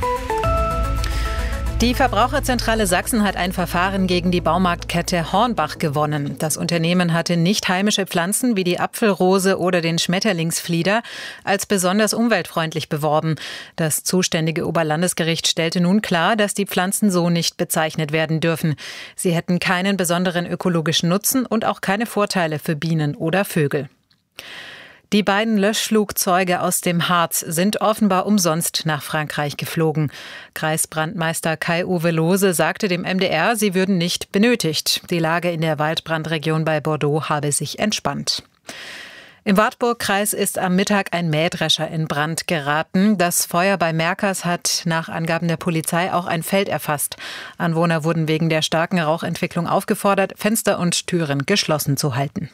Die Verbraucherzentrale Sachsen hat ein Verfahren gegen die Baumarktkette Hornbach gewonnen. Das Unternehmen hatte nicht heimische Pflanzen wie die Apfelrose oder den Schmetterlingsflieder als besonders umweltfreundlich beworben. Das zuständige Oberlandesgericht stellte nun klar, dass die Pflanzen so nicht bezeichnet werden dürfen. Sie hätten keinen besonderen ökologischen Nutzen und auch keine Vorteile für Bienen oder Vögel. Die beiden Löschflugzeuge aus dem Harz sind offenbar umsonst nach Frankreich geflogen. Kreisbrandmeister Kai-Uwe Lohse sagte dem MDR, sie würden nicht benötigt. Die Lage in der Waldbrandregion bei Bordeaux habe sich entspannt. Im Wartburgkreis ist am Mittag ein Mähdrescher in Brand geraten. Das Feuer bei Merkers hat nach Angaben der Polizei auch ein Feld erfasst. Anwohner wurden wegen der starken Rauchentwicklung aufgefordert, Fenster und Türen geschlossen zu halten.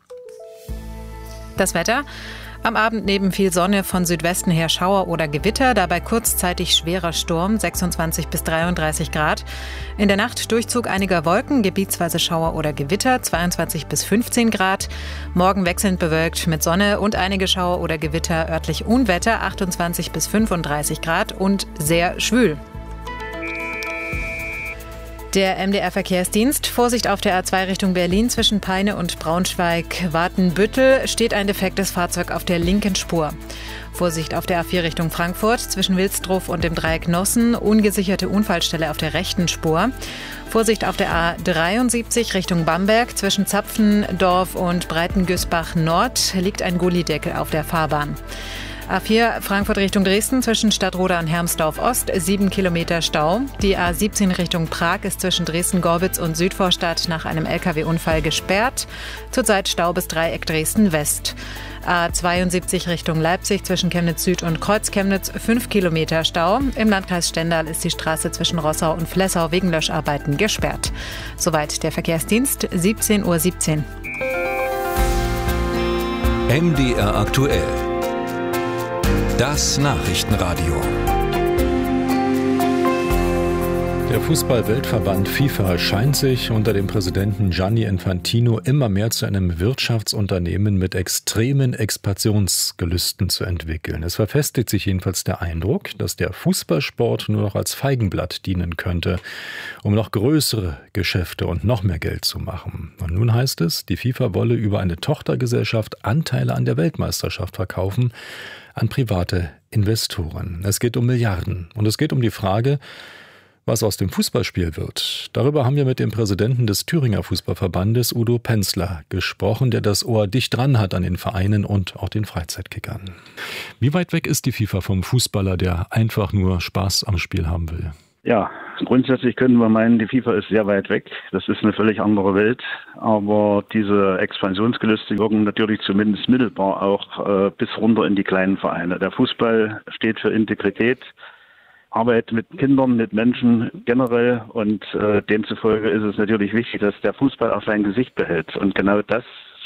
Das Wetter. Am Abend neben viel Sonne von Südwesten her Schauer oder Gewitter, dabei kurzzeitig schwerer Sturm, 26 bis 33 Grad. In der Nacht Durchzug einiger Wolken, gebietsweise Schauer oder Gewitter, 22 bis 15 Grad. Morgen wechselnd bewölkt mit Sonne und einige Schauer oder Gewitter, örtlich Unwetter, 28 bis 35 Grad und sehr schwül. Der MDR-Verkehrsdienst. Vorsicht auf der A2 Richtung Berlin zwischen Peine und Braunschweig-Watenbüttel steht ein defektes Fahrzeug auf der linken Spur. Vorsicht auf der A4 Richtung Frankfurt zwischen Wilsdruff und dem Dreieck Nossen. Ungesicherte Unfallstelle auf der rechten Spur. Vorsicht auf der A73 Richtung Bamberg zwischen Zapfendorf und Breitengüßbach Nord liegt ein Gullideckel auf der Fahrbahn. A4 Frankfurt Richtung Dresden zwischen Stadtroda und Hermsdorf Ost 7 Kilometer Stau. Die A17 Richtung Prag ist zwischen Dresden-Gorbitz und Südvorstadt nach einem LKW-Unfall gesperrt. Zurzeit Stau bis Dreieck Dresden West. A72 Richtung Leipzig zwischen Chemnitz Süd und Kreuz-Chemnitz 5 Kilometer Stau. Im Landkreis Stendal ist die Straße zwischen Rossau und Flessau wegen Löscharbeiten gesperrt. Soweit der Verkehrsdienst, 17:17 Uhr. MDR aktuell. Das Nachrichtenradio. Der Fußball-Weltverband FIFA scheint sich unter dem Präsidenten Gianni Infantino immer mehr zu einem Wirtschaftsunternehmen mit extremen Expansionsgelüsten zu entwickeln. Es verfestigt sich jedenfalls der Eindruck, dass der Fußballsport nur noch als Feigenblatt dienen könnte, um noch größere Geschäfte und noch mehr Geld zu machen. Und nun heißt es, die FIFA wolle über eine Tochtergesellschaft Anteile an der Weltmeisterschaft verkaufen an private Investoren. Es geht um Milliarden und es geht um die Frage, was aus dem Fußballspiel wird. Darüber haben wir mit dem Präsidenten des Thüringer Fußballverbandes, Udo Penzler, gesprochen, der das Ohr dicht dran hat an den Vereinen und auch den Freizeitkickern. Wie weit weg ist die FIFA vom Fußballer, der einfach nur Spaß am Spiel haben will? Ja, grundsätzlich können wir meinen, die FIFA ist sehr weit weg. Das ist eine völlig andere Welt. Aber diese Expansionsgelüste wirken natürlich zumindest mittelbar auch bis runter in die kleinen Vereine. Der Fußball steht für Integrität, Arbeit mit Kindern, mit Menschen generell und demzufolge ist es natürlich wichtig, dass der Fußball auch sein Gesicht behält. Und genau das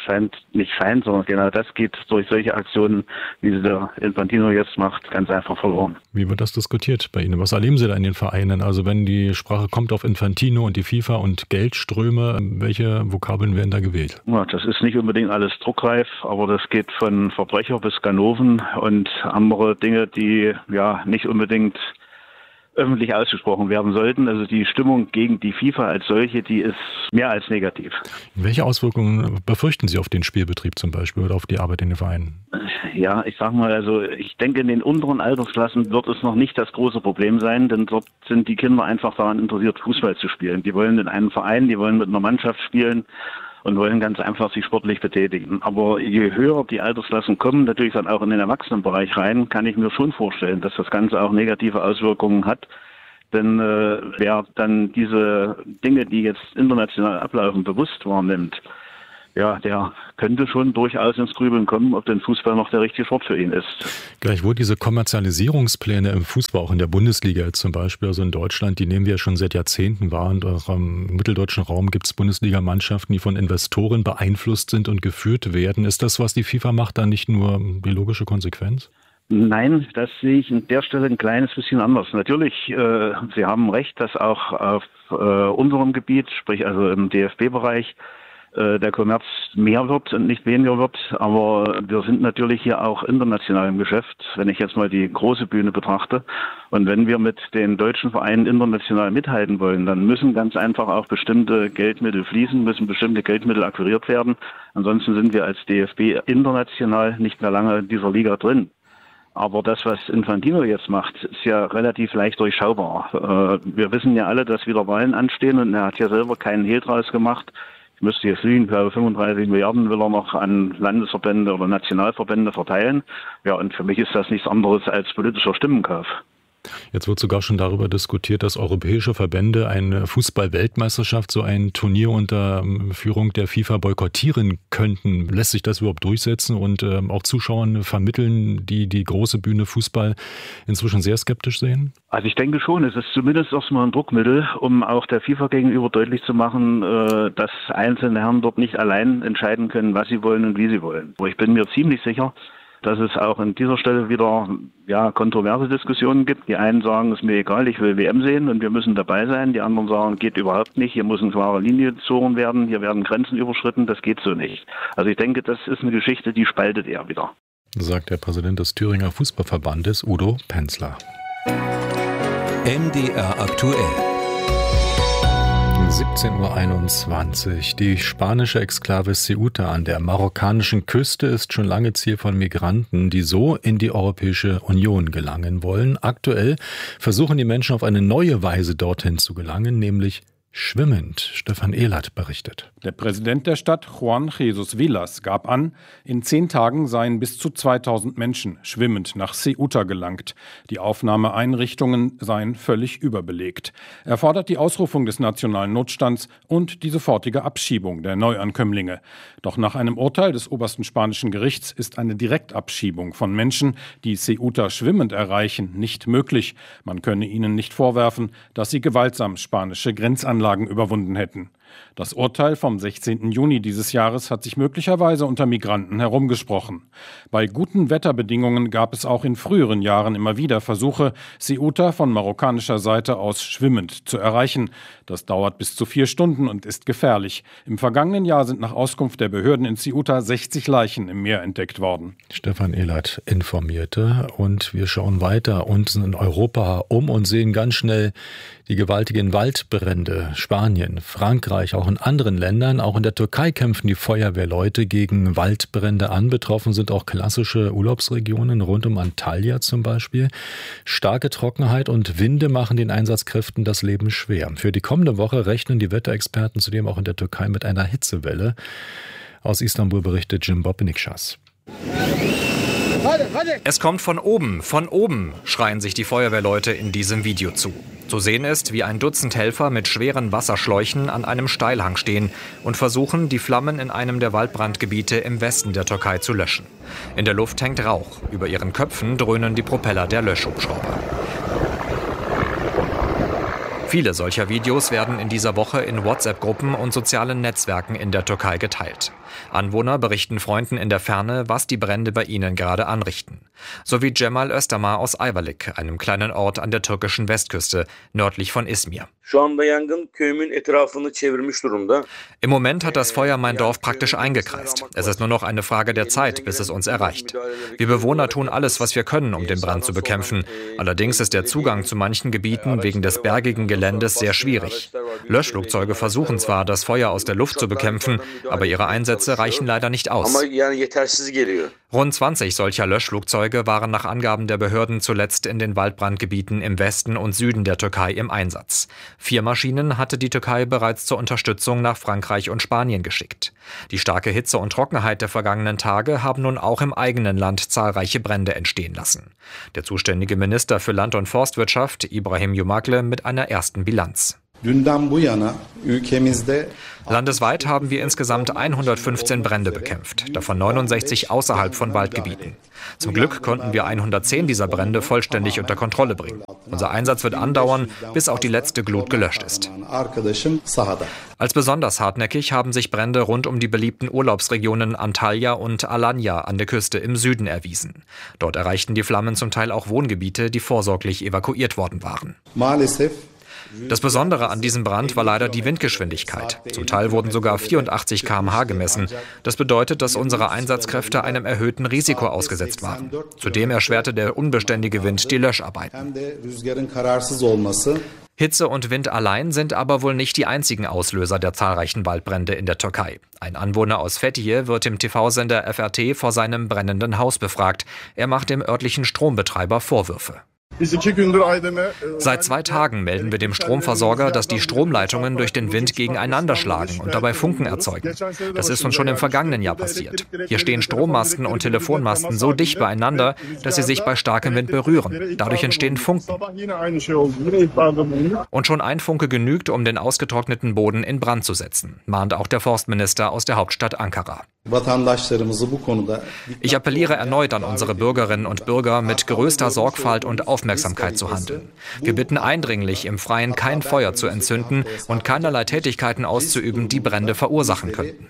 scheint nicht fein, sondern genau das geht durch solche Aktionen, wie sie der Infantino jetzt macht, ganz einfach verloren. Wie wird das diskutiert bei Ihnen? Was erleben Sie da in den Vereinen? Also wenn die Sprache kommt auf Infantino und die FIFA und Geldströme, welche Vokabeln werden da gewählt? Ja, das ist nicht unbedingt alles druckreif, aber das geht von Verbrecher bis Ganoven und andere Dinge, die ja nicht unbedingt öffentlich ausgesprochen werden sollten. Also die Stimmung gegen die FIFA als solche, die ist mehr als negativ. Welche Auswirkungen befürchten Sie auf den Spielbetrieb zum Beispiel oder auf die Arbeit in den Vereinen? Ja, ich sag mal, also ich denke, in den unteren Altersklassen wird es noch nicht das große Problem sein, denn dort sind die Kinder einfach daran interessiert, Fußball zu spielen. Die wollen in einem Verein, die wollen mit einer Mannschaft spielen und wollen ganz einfach sich sportlich betätigen. Aber je höher die Altersklassen kommen, natürlich dann auch in den Erwachsenenbereich rein, kann ich mir schon vorstellen, dass das Ganze auch negative Auswirkungen hat. Denn wer dann diese Dinge, die jetzt international ablaufen, bewusst wahrnimmt, ja, der könnte schon durchaus ins Grübeln kommen, ob denn Fußball noch der richtige Sport für ihn ist. Gleichwohl diese Kommerzialisierungspläne im Fußball, auch in der Bundesliga jetzt zum Beispiel, also in Deutschland, die nehmen wir ja schon seit Jahrzehnten wahr. Und auch im mitteldeutschen Raum gibt es Bundesligamannschaften, die von Investoren beeinflusst sind und geführt werden. Ist das, was die FIFA macht, dann nicht nur die logische Konsequenz? Nein, das sehe ich an der Stelle ein kleines bisschen anders. Natürlich, Sie haben recht, dass auch auf unserem Gebiet, sprich also im DFB-Bereich, der Kommerz mehr wird und nicht weniger wird. Aber wir sind natürlich hier auch international im Geschäft, wenn ich jetzt mal die große Bühne betrachte. Und wenn wir mit den deutschen Vereinen international mithalten wollen, dann müssen ganz einfach auch bestimmte Geldmittel fließen, müssen bestimmte Geldmittel akquiriert werden. Ansonsten sind wir als DFB international nicht mehr lange in dieser Liga drin. Aber das, was Infantino jetzt macht, ist ja relativ leicht durchschaubar. Wir wissen ja alle, dass wieder Wahlen anstehen und er hat ja selber keinen Hehl draus gemacht. Ich müsste jetzt lügen, ich glaube 35 Milliarden will er noch an Landesverbände oder Nationalverbände verteilen. Ja, und für mich ist das nichts anderes als politischer Stimmenkauf. Jetzt wird sogar schon darüber diskutiert, dass europäische Verbände eine Fußball-Weltmeisterschaft, so ein Turnier unter Führung der FIFA boykottieren könnten. Lässt sich das überhaupt durchsetzen und auch Zuschauern vermitteln, die die große Bühne Fußball inzwischen sehr skeptisch sehen? Also ich denke schon, es ist zumindest erstmal ein Druckmittel, um auch der FIFA gegenüber deutlich zu machen, dass einzelne Herren dort nicht allein entscheiden können, was sie wollen und wie sie wollen. Aber ich bin mir ziemlich sicher, dass es auch an dieser Stelle wieder kontroverse Diskussionen gibt. Die einen sagen, es ist mir egal, ich will WM sehen und wir müssen dabei sein. Die anderen sagen, geht überhaupt nicht, hier muss eine klare Linie gezogen werden, hier werden Grenzen überschritten, das geht so nicht. Also ich denke, das ist eine Geschichte, die spaltet eher wieder. Sagt der Präsident des Thüringer Fußballverbandes, Udo Penzler. MDR aktuell. 17:21 Uhr. Die spanische Exklave Ceuta an der marokkanischen Küste ist schon lange Ziel von Migranten, die so in die Europäische Union gelangen wollen. Aktuell versuchen die Menschen auf eine neue Weise dorthin zu gelangen, nämlich schwimmend. Stefan Ehlert berichtet. Der Präsident der Stadt, Juan Jesus Villas, gab an, in 10 Tagen seien bis zu 2000 Menschen schwimmend nach Ceuta gelangt. Die Aufnahmeeinrichtungen seien völlig überbelegt. Er fordert die Ausrufung des nationalen Notstands und die sofortige Abschiebung der Neuankömmlinge. Doch nach einem Urteil des obersten spanischen Gerichts ist eine Direktabschiebung von Menschen, die Ceuta schwimmend erreichen, nicht möglich. Man könne ihnen nicht vorwerfen, dass sie gewaltsam spanische Grenzanlagen überwunden hätten. Das Urteil vom 16. Juni dieses Jahres hat sich möglicherweise unter Migranten herumgesprochen. Bei guten Wetterbedingungen gab es auch in früheren Jahren immer wieder Versuche, Ceuta von marokkanischer Seite aus schwimmend zu erreichen. Das dauert bis zu 4 Stunden und ist gefährlich. Im vergangenen Jahr sind nach Auskunft der Behörden in Ceuta 60 Leichen im Meer entdeckt worden. Stefan Ehlert informierte und wir schauen weiter uns in Europa um und sehen ganz schnell die gewaltigen Waldbrände. Spanien, Frankreich, auch in anderen Ländern, auch in der Türkei kämpfen die Feuerwehrleute gegen Waldbrände an. Betroffen sind auch klassische Urlaubsregionen rund um Antalya zum Beispiel. Starke Trockenheit und Winde machen den Einsatzkräften das Leben schwer. Für die kommende Woche rechnen die Wetterexperten zudem auch in der Türkei mit einer Hitzewelle. Aus Istanbul berichtet Jim Bob-Nikschas. Es kommt von oben, schreien sich die Feuerwehrleute in diesem Video zu. Zu sehen ist, wie ein Dutzend Helfer mit schweren Wasserschläuchen an einem Steilhang stehen und versuchen, die Flammen in einem der Waldbrandgebiete im Westen der Türkei zu löschen. In der Luft hängt Rauch, über ihren Köpfen dröhnen die Propeller der Löschhubschrauber. Viele solcher Videos werden in dieser Woche in WhatsApp-Gruppen und sozialen Netzwerken in der Türkei geteilt. Anwohner berichten Freunden in der Ferne, was die Brände bei ihnen gerade anrichten. So wie Cemal Özdemir aus Ayvalık, einem kleinen Ort an der türkischen Westküste, nördlich von Izmir. Im Moment hat das Feuer mein Dorf praktisch eingekreist. Es ist nur noch eine Frage der Zeit, bis es uns erreicht. Wir Bewohner tun alles, was wir können, um den Brand zu bekämpfen. Allerdings ist der Zugang zu manchen Gebieten wegen des bergigen Geländes sehr schwierig. Löschflugzeuge versuchen zwar, das Feuer aus der Luft zu bekämpfen, aber ihre Einsätze reichen leider nicht aus. Rund 20 solcher Löschflugzeuge waren nach Angaben der Behörden zuletzt in den Waldbrandgebieten im Westen und Süden der Türkei im Einsatz. 4 Maschinen hatte die Türkei bereits zur Unterstützung nach Frankreich und Spanien geschickt. Die starke Hitze und Trockenheit der vergangenen Tage haben nun auch im eigenen Land zahlreiche Brände entstehen lassen. Der zuständige Minister für Land- und Forstwirtschaft, Ibrahim Yumakle, mit einer ersten Bilanz. Landesweit haben wir insgesamt 115 Brände bekämpft, davon 69 außerhalb von Waldgebieten. Zum Glück konnten wir 110 dieser Brände vollständig unter Kontrolle bringen. Unser Einsatz wird andauern, bis auch die letzte Glut gelöscht ist. Als besonders hartnäckig haben sich Brände rund um die beliebten Urlaubsregionen Antalya und Alanya an der Küste im Süden erwiesen. Dort erreichten die Flammen zum Teil auch Wohngebiete, die vorsorglich evakuiert worden waren. Das Besondere an diesem Brand war leider die Windgeschwindigkeit. Zum Teil wurden sogar 84 km/h gemessen. Das bedeutet, dass unsere Einsatzkräfte einem erhöhten Risiko ausgesetzt waren. Zudem erschwerte der unbeständige Wind die Löscharbeiten. Hitze und Wind allein sind aber wohl nicht die einzigen Auslöser der zahlreichen Waldbrände in der Türkei. Ein Anwohner aus Fethiye wird im TV-Sender FRT vor seinem brennenden Haus befragt. Er macht dem örtlichen Strombetreiber Vorwürfe. Seit 2 Tagen melden wir dem Stromversorger, dass die Stromleitungen durch den Wind gegeneinander schlagen und dabei Funken erzeugen. Das ist uns schon im vergangenen Jahr passiert. Hier stehen Strommasten und Telefonmasten so dicht beieinander, dass sie sich bei starkem Wind berühren. Dadurch entstehen Funken. Und schon ein Funke genügt, um den ausgetrockneten Boden in Brand zu setzen, mahnt auch der Forstminister aus der Hauptstadt Ankara. Ich appelliere erneut an unsere Bürgerinnen und Bürger, mit größter Sorgfalt und Aufmerksamkeit zu handeln. Wir bitten eindringlich, im Freien kein Feuer zu entzünden und keinerlei Tätigkeiten auszuüben, die Brände verursachen könnten.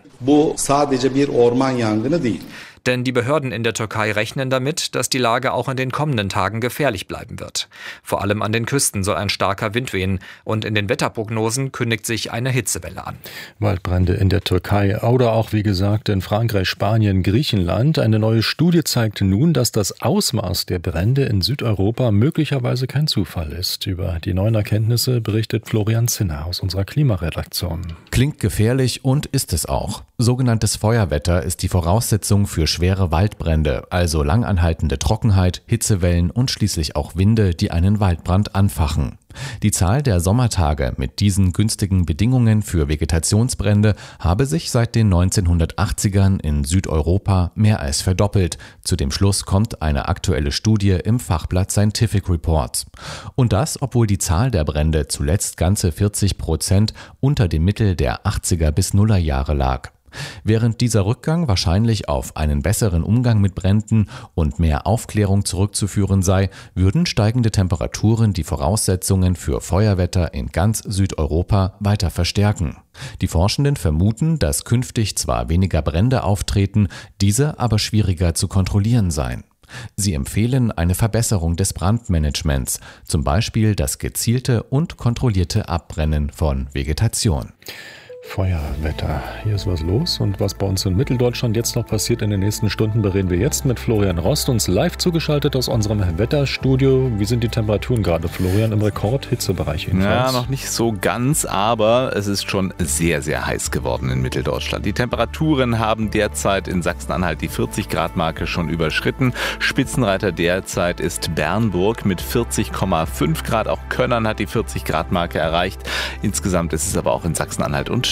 Denn die Behörden in der Türkei rechnen damit, dass die Lage auch in den kommenden Tagen gefährlich bleiben wird. Vor allem an den Küsten soll ein starker Wind wehen und in den Wetterprognosen kündigt sich eine Hitzewelle an. Waldbrände in der Türkei oder auch, wie gesagt, in Frankreich, Spanien, Griechenland. Eine neue Studie zeigt nun, dass das Ausmaß der Brände in Südeuropa möglicherweise kein Zufall ist. Über die neuen Erkenntnisse berichtet Florian Zinner aus unserer Klimaredaktion. Klingt gefährlich und ist es auch. Sogenanntes Feuerwetter ist die Voraussetzung für schwere Waldbrände, also langanhaltende Trockenheit, Hitzewellen und schließlich auch Winde, die einen Waldbrand anfachen. Die Zahl der Sommertage mit diesen günstigen Bedingungen für Vegetationsbrände habe sich seit den 1980ern in Südeuropa mehr als verdoppelt. Zu dem Schluss kommt eine aktuelle Studie im Fachblatt Scientific Reports. Und das, obwohl die Zahl der Brände zuletzt ganze 40% unter dem Mittel der 80er bis Nuller Jahre lag. Während dieser Rückgang wahrscheinlich auf einen besseren Umgang mit Bränden und mehr Aufklärung zurückzuführen sei, würden steigende Temperaturen die Voraussetzungen für Feuerwetter in ganz Südeuropa weiter verstärken. Die Forschenden vermuten, dass künftig zwar weniger Brände auftreten, diese aber schwieriger zu kontrollieren seien. Sie empfehlen eine Verbesserung des Brandmanagements, zum Beispiel das gezielte und kontrollierte Abbrennen von Vegetation. Feuerwetter. Hier ist was los und was bei uns in Mitteldeutschland jetzt noch passiert in den nächsten Stunden, bereden wir jetzt mit Florian Rost, uns live zugeschaltet aus unserem Wetterstudio. Wie sind die Temperaturen gerade, Florian, im Rekordhitzebereich jedenfalls? Ja, noch nicht so ganz, aber es ist schon sehr, sehr heiß geworden in Mitteldeutschland. Die Temperaturen haben derzeit in Sachsen-Anhalt die 40-Grad-Marke schon überschritten. Spitzenreiter derzeit ist Bernburg mit 40,5 Grad. Auch Könnern hat die 40-Grad-Marke erreicht. Insgesamt ist es aber auch in Sachsen-Anhalt und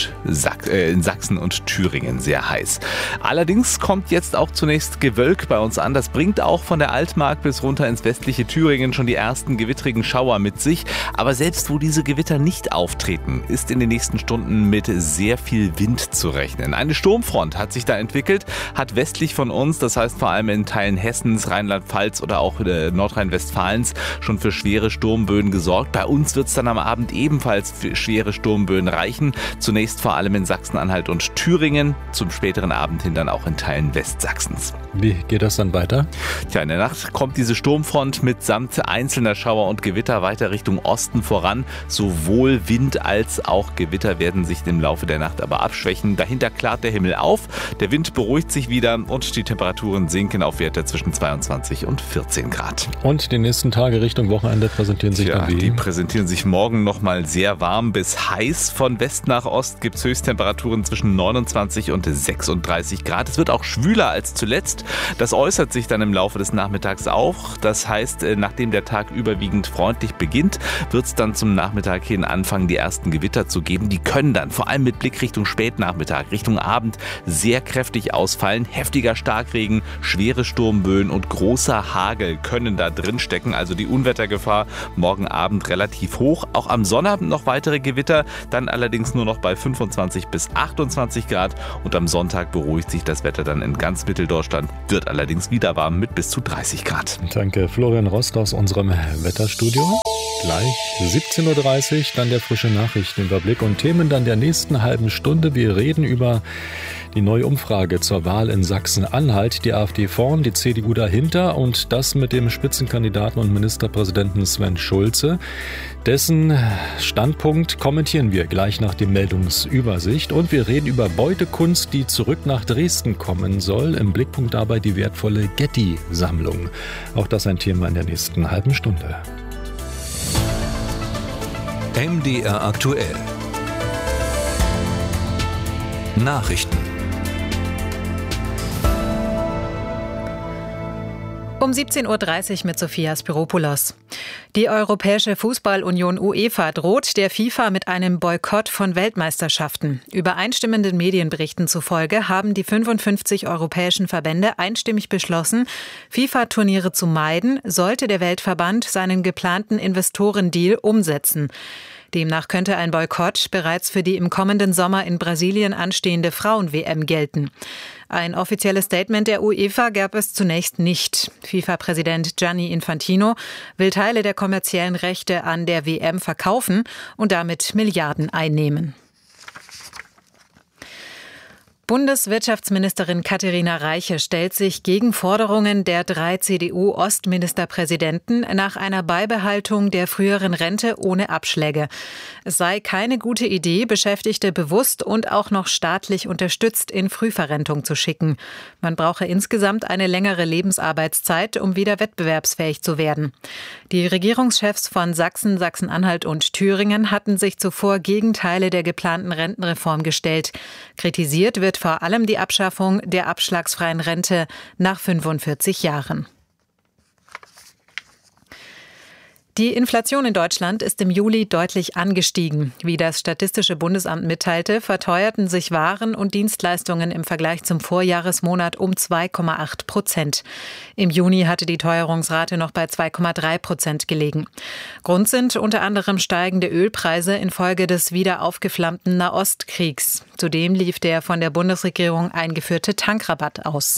in Sachsen und Thüringen sehr heiß. Allerdings kommt jetzt auch zunächst Gewölk bei uns an. Das bringt auch von der Altmark bis runter ins westliche Thüringen schon die ersten gewittrigen Schauer mit sich. Aber selbst wo diese Gewitter nicht auftreten, ist in den nächsten Stunden mit sehr viel Wind zu rechnen. Eine Sturmfront hat sich da entwickelt, hat westlich von uns, das heißt vor allem in Teilen Hessens, Rheinland-Pfalz oder auch Nordrhein-Westfalens, schon für schwere Sturmböen gesorgt. Bei uns wird es dann am Abend ebenfalls für schwere Sturmböen reichen. Zunächst vor allem in Sachsen-Anhalt und Thüringen, zum späteren Abend hin dann auch in Teilen Westsachsens. Wie geht das dann weiter? Tja, in der Nacht kommt diese Sturmfront mitsamt einzelner Schauer und Gewitter weiter Richtung Osten voran. Sowohl Wind als auch Gewitter werden sich im Laufe der Nacht aber abschwächen. Dahinter klart der Himmel auf, der Wind beruhigt sich wieder und die Temperaturen sinken auf Werte zwischen 22 und 14 Grad. Und die nächsten Tage Richtung Wochenende präsentieren sich dann wie? Die präsentieren sich morgen nochmal sehr warm bis heiß. Von West nach Ost gibt es Höchsttemperaturen zwischen 29 und 36 Grad. Es wird auch schwüler als zuletzt. Das äußert sich dann im Laufe des Nachmittags auch. Das heißt, nachdem der Tag überwiegend freundlich beginnt, wird es dann zum Nachmittag hin anfangen, die ersten Gewitter zu geben. Die können dann vor allem mit Blick Richtung Spätnachmittag, Richtung Abend sehr kräftig ausfallen. Heftiger Starkregen, schwere Sturmböen und großer Hagel können da drin stecken. Also die Unwettergefahr morgen Abend relativ hoch. Auch am Sonnabend noch weitere Gewitter, dann allerdings nur noch bei 25 bis 28 Grad. Und am Sonntag beruhigt sich das Wetter dann in ganz Mitteldeutschland, wird allerdings wieder warm mit bis zu 30 Grad. Danke, Florian Rost aus unserem Wetterstudio. Gleich 17.30 Uhr, dann der frische Nachrichtenüberblick und Themen dann der nächsten halben Stunde. Wir reden über die neue Umfrage zur Wahl in Sachsen-Anhalt. Die AfD vorn, die CDU dahinter und das mit dem Spitzenkandidaten und Ministerpräsidenten Sven Schulze. Dessen Standpunkt kommentieren wir gleich nach der Meldungsübersicht. Und wir reden über Beutekunst, die zurück nach Dresden kommen soll. Im Blickpunkt dabei die wertvolle Getty-Sammlung. Auch das ein Thema in der nächsten halben Stunde. MDR aktuell. Nachrichten. Um 17.30 Uhr mit Sophia Spiropoulos. Die Europäische Fußballunion UEFA droht der FIFA mit einem Boykott von Weltmeisterschaften. Übereinstimmenden Medienberichten zufolge haben die 55 europäischen Verbände einstimmig beschlossen, FIFA-Turniere zu meiden, sollte der Weltverband seinen geplanten Investorendeal umsetzen. Demnach könnte ein Boykott bereits für die im kommenden Sommer in Brasilien anstehende Frauen-WM gelten. Ein offizielles Statement der UEFA gab es zunächst nicht. FIFA-Präsident Gianni Infantino will Teile der kommerziellen Rechte an der WM verkaufen und damit Milliarden einnehmen. Bundeswirtschaftsministerin Katharina Reiche stellt sich gegen Forderungen der 3 CDU-Ostministerpräsidenten nach einer Beibehaltung der früheren Rente ohne Abschläge. Es sei keine gute Idee, Beschäftigte bewusst und auch noch staatlich unterstützt in Frühverrentung zu schicken. Man brauche insgesamt eine längere Lebensarbeitszeit, um wieder wettbewerbsfähig zu werden. Die Regierungschefs von Sachsen, Sachsen-Anhalt und Thüringen hatten sich zuvor gegen Teile der geplanten Rentenreform gestellt. Kritisiert wird vor allem die Abschaffung der abschlagsfreien Rente nach 45 Jahren. Die Inflation in Deutschland ist im Juli deutlich angestiegen. Wie das Statistische Bundesamt mitteilte, verteuerten sich Waren und Dienstleistungen im Vergleich zum Vorjahresmonat um 2,8%. Im Juni hatte die Teuerungsrate noch bei 2,3% gelegen. Grund sind unter anderem steigende Ölpreise infolge des wieder aufgeflammten Nahostkriegs. Zudem lief der von der Bundesregierung eingeführte Tankrabatt aus.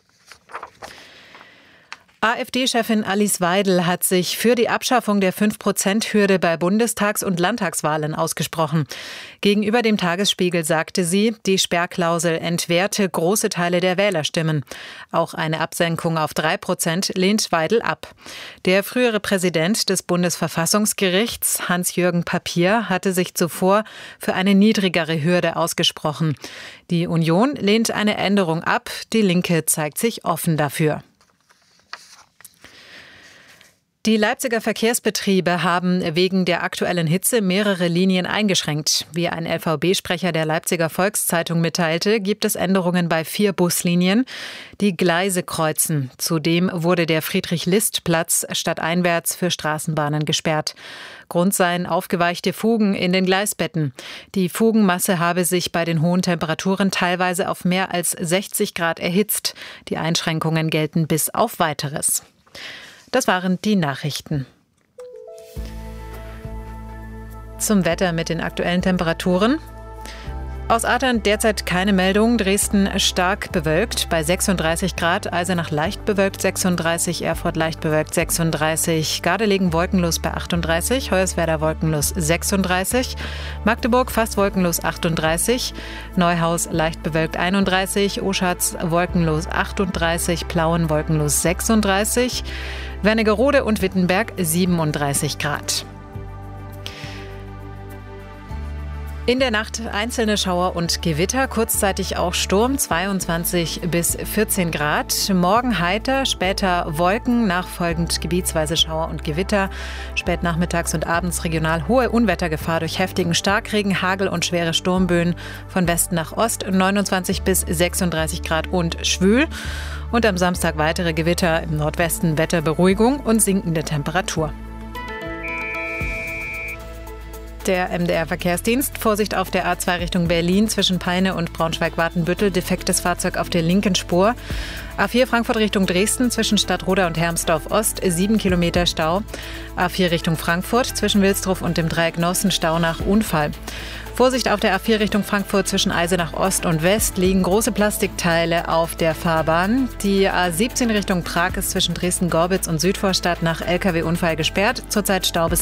AfD-Chefin Alice Weidel hat sich für die Abschaffung der 5%-Hürde bei Bundestags- und Landtagswahlen ausgesprochen. Gegenüber dem Tagesspiegel sagte sie, die Sperrklausel entwerte große Teile der Wählerstimmen. Auch eine Absenkung auf 3% lehnt Weidel ab. Der frühere Präsident des Bundesverfassungsgerichts, Hans-Jürgen Papier, hatte sich zuvor für eine niedrigere Hürde ausgesprochen. Die Union lehnt eine Änderung ab, die Linke zeigt sich offen dafür. Die Leipziger Verkehrsbetriebe haben wegen der aktuellen Hitze mehrere Linien eingeschränkt. Wie ein LVB-Sprecher der Leipziger Volkszeitung mitteilte, gibt es Änderungen bei 4 Buslinien, die Gleise kreuzen. Zudem wurde der Friedrich-List-Platz stadteinwärts für Straßenbahnen gesperrt. Grund seien aufgeweichte Fugen in den Gleisbetten. Die Fugenmasse habe sich bei den hohen Temperaturen teilweise auf mehr als 60 Grad erhitzt. Die Einschränkungen gelten bis auf Weiteres. Das waren die Nachrichten. Zum Wetter mit den aktuellen Temperaturen. Aus Adern derzeit keine Meldung. Dresden stark bewölkt bei 36 Grad. Eisenach leicht bewölkt 36, Erfurt leicht bewölkt 36, Gardelegen wolkenlos bei 38, Hoyerswerda wolkenlos 36, Magdeburg fast wolkenlos 38, Neuhaus leicht bewölkt 31, Oschatz wolkenlos 38, Plauen wolkenlos 36, Wernigerode und Wittenberg 37 Grad. In der Nacht einzelne Schauer und Gewitter, kurzzeitig auch Sturm, 22 bis 14 Grad. Morgen heiter, später Wolken, nachfolgend gebietsweise Schauer und Gewitter. Spät nachmittags und abends regional hohe Unwettergefahr durch heftigen Starkregen, Hagel und schwere Sturmböen. Von Westen nach Ost 29 bis 36 Grad und schwül. Und am Samstag weitere Gewitter, im Nordwesten Wetterberuhigung und sinkende Temperatur. Der MDR-Verkehrsdienst. Vorsicht auf der A2 Richtung Berlin zwischen Peine und Braunschweig-Watenbüttel. Defektes Fahrzeug auf der linken Spur. A4 Frankfurt Richtung Dresden zwischen Stadtroda und Hermsdorf Ost 7 Kilometer Stau. A4 Richtung Frankfurt zwischen Wilsdruff und dem Dreieck Nossen Stau nach Unfall. Vorsicht auf der A4 Richtung Frankfurt zwischen Eisenach Ost und West liegen große Plastikteile auf der Fahrbahn. Die A17 Richtung Prag ist zwischen Dresden-Gorbitz und Südvorstadt nach LKW-Unfall gesperrt. Zurzeit Stau bis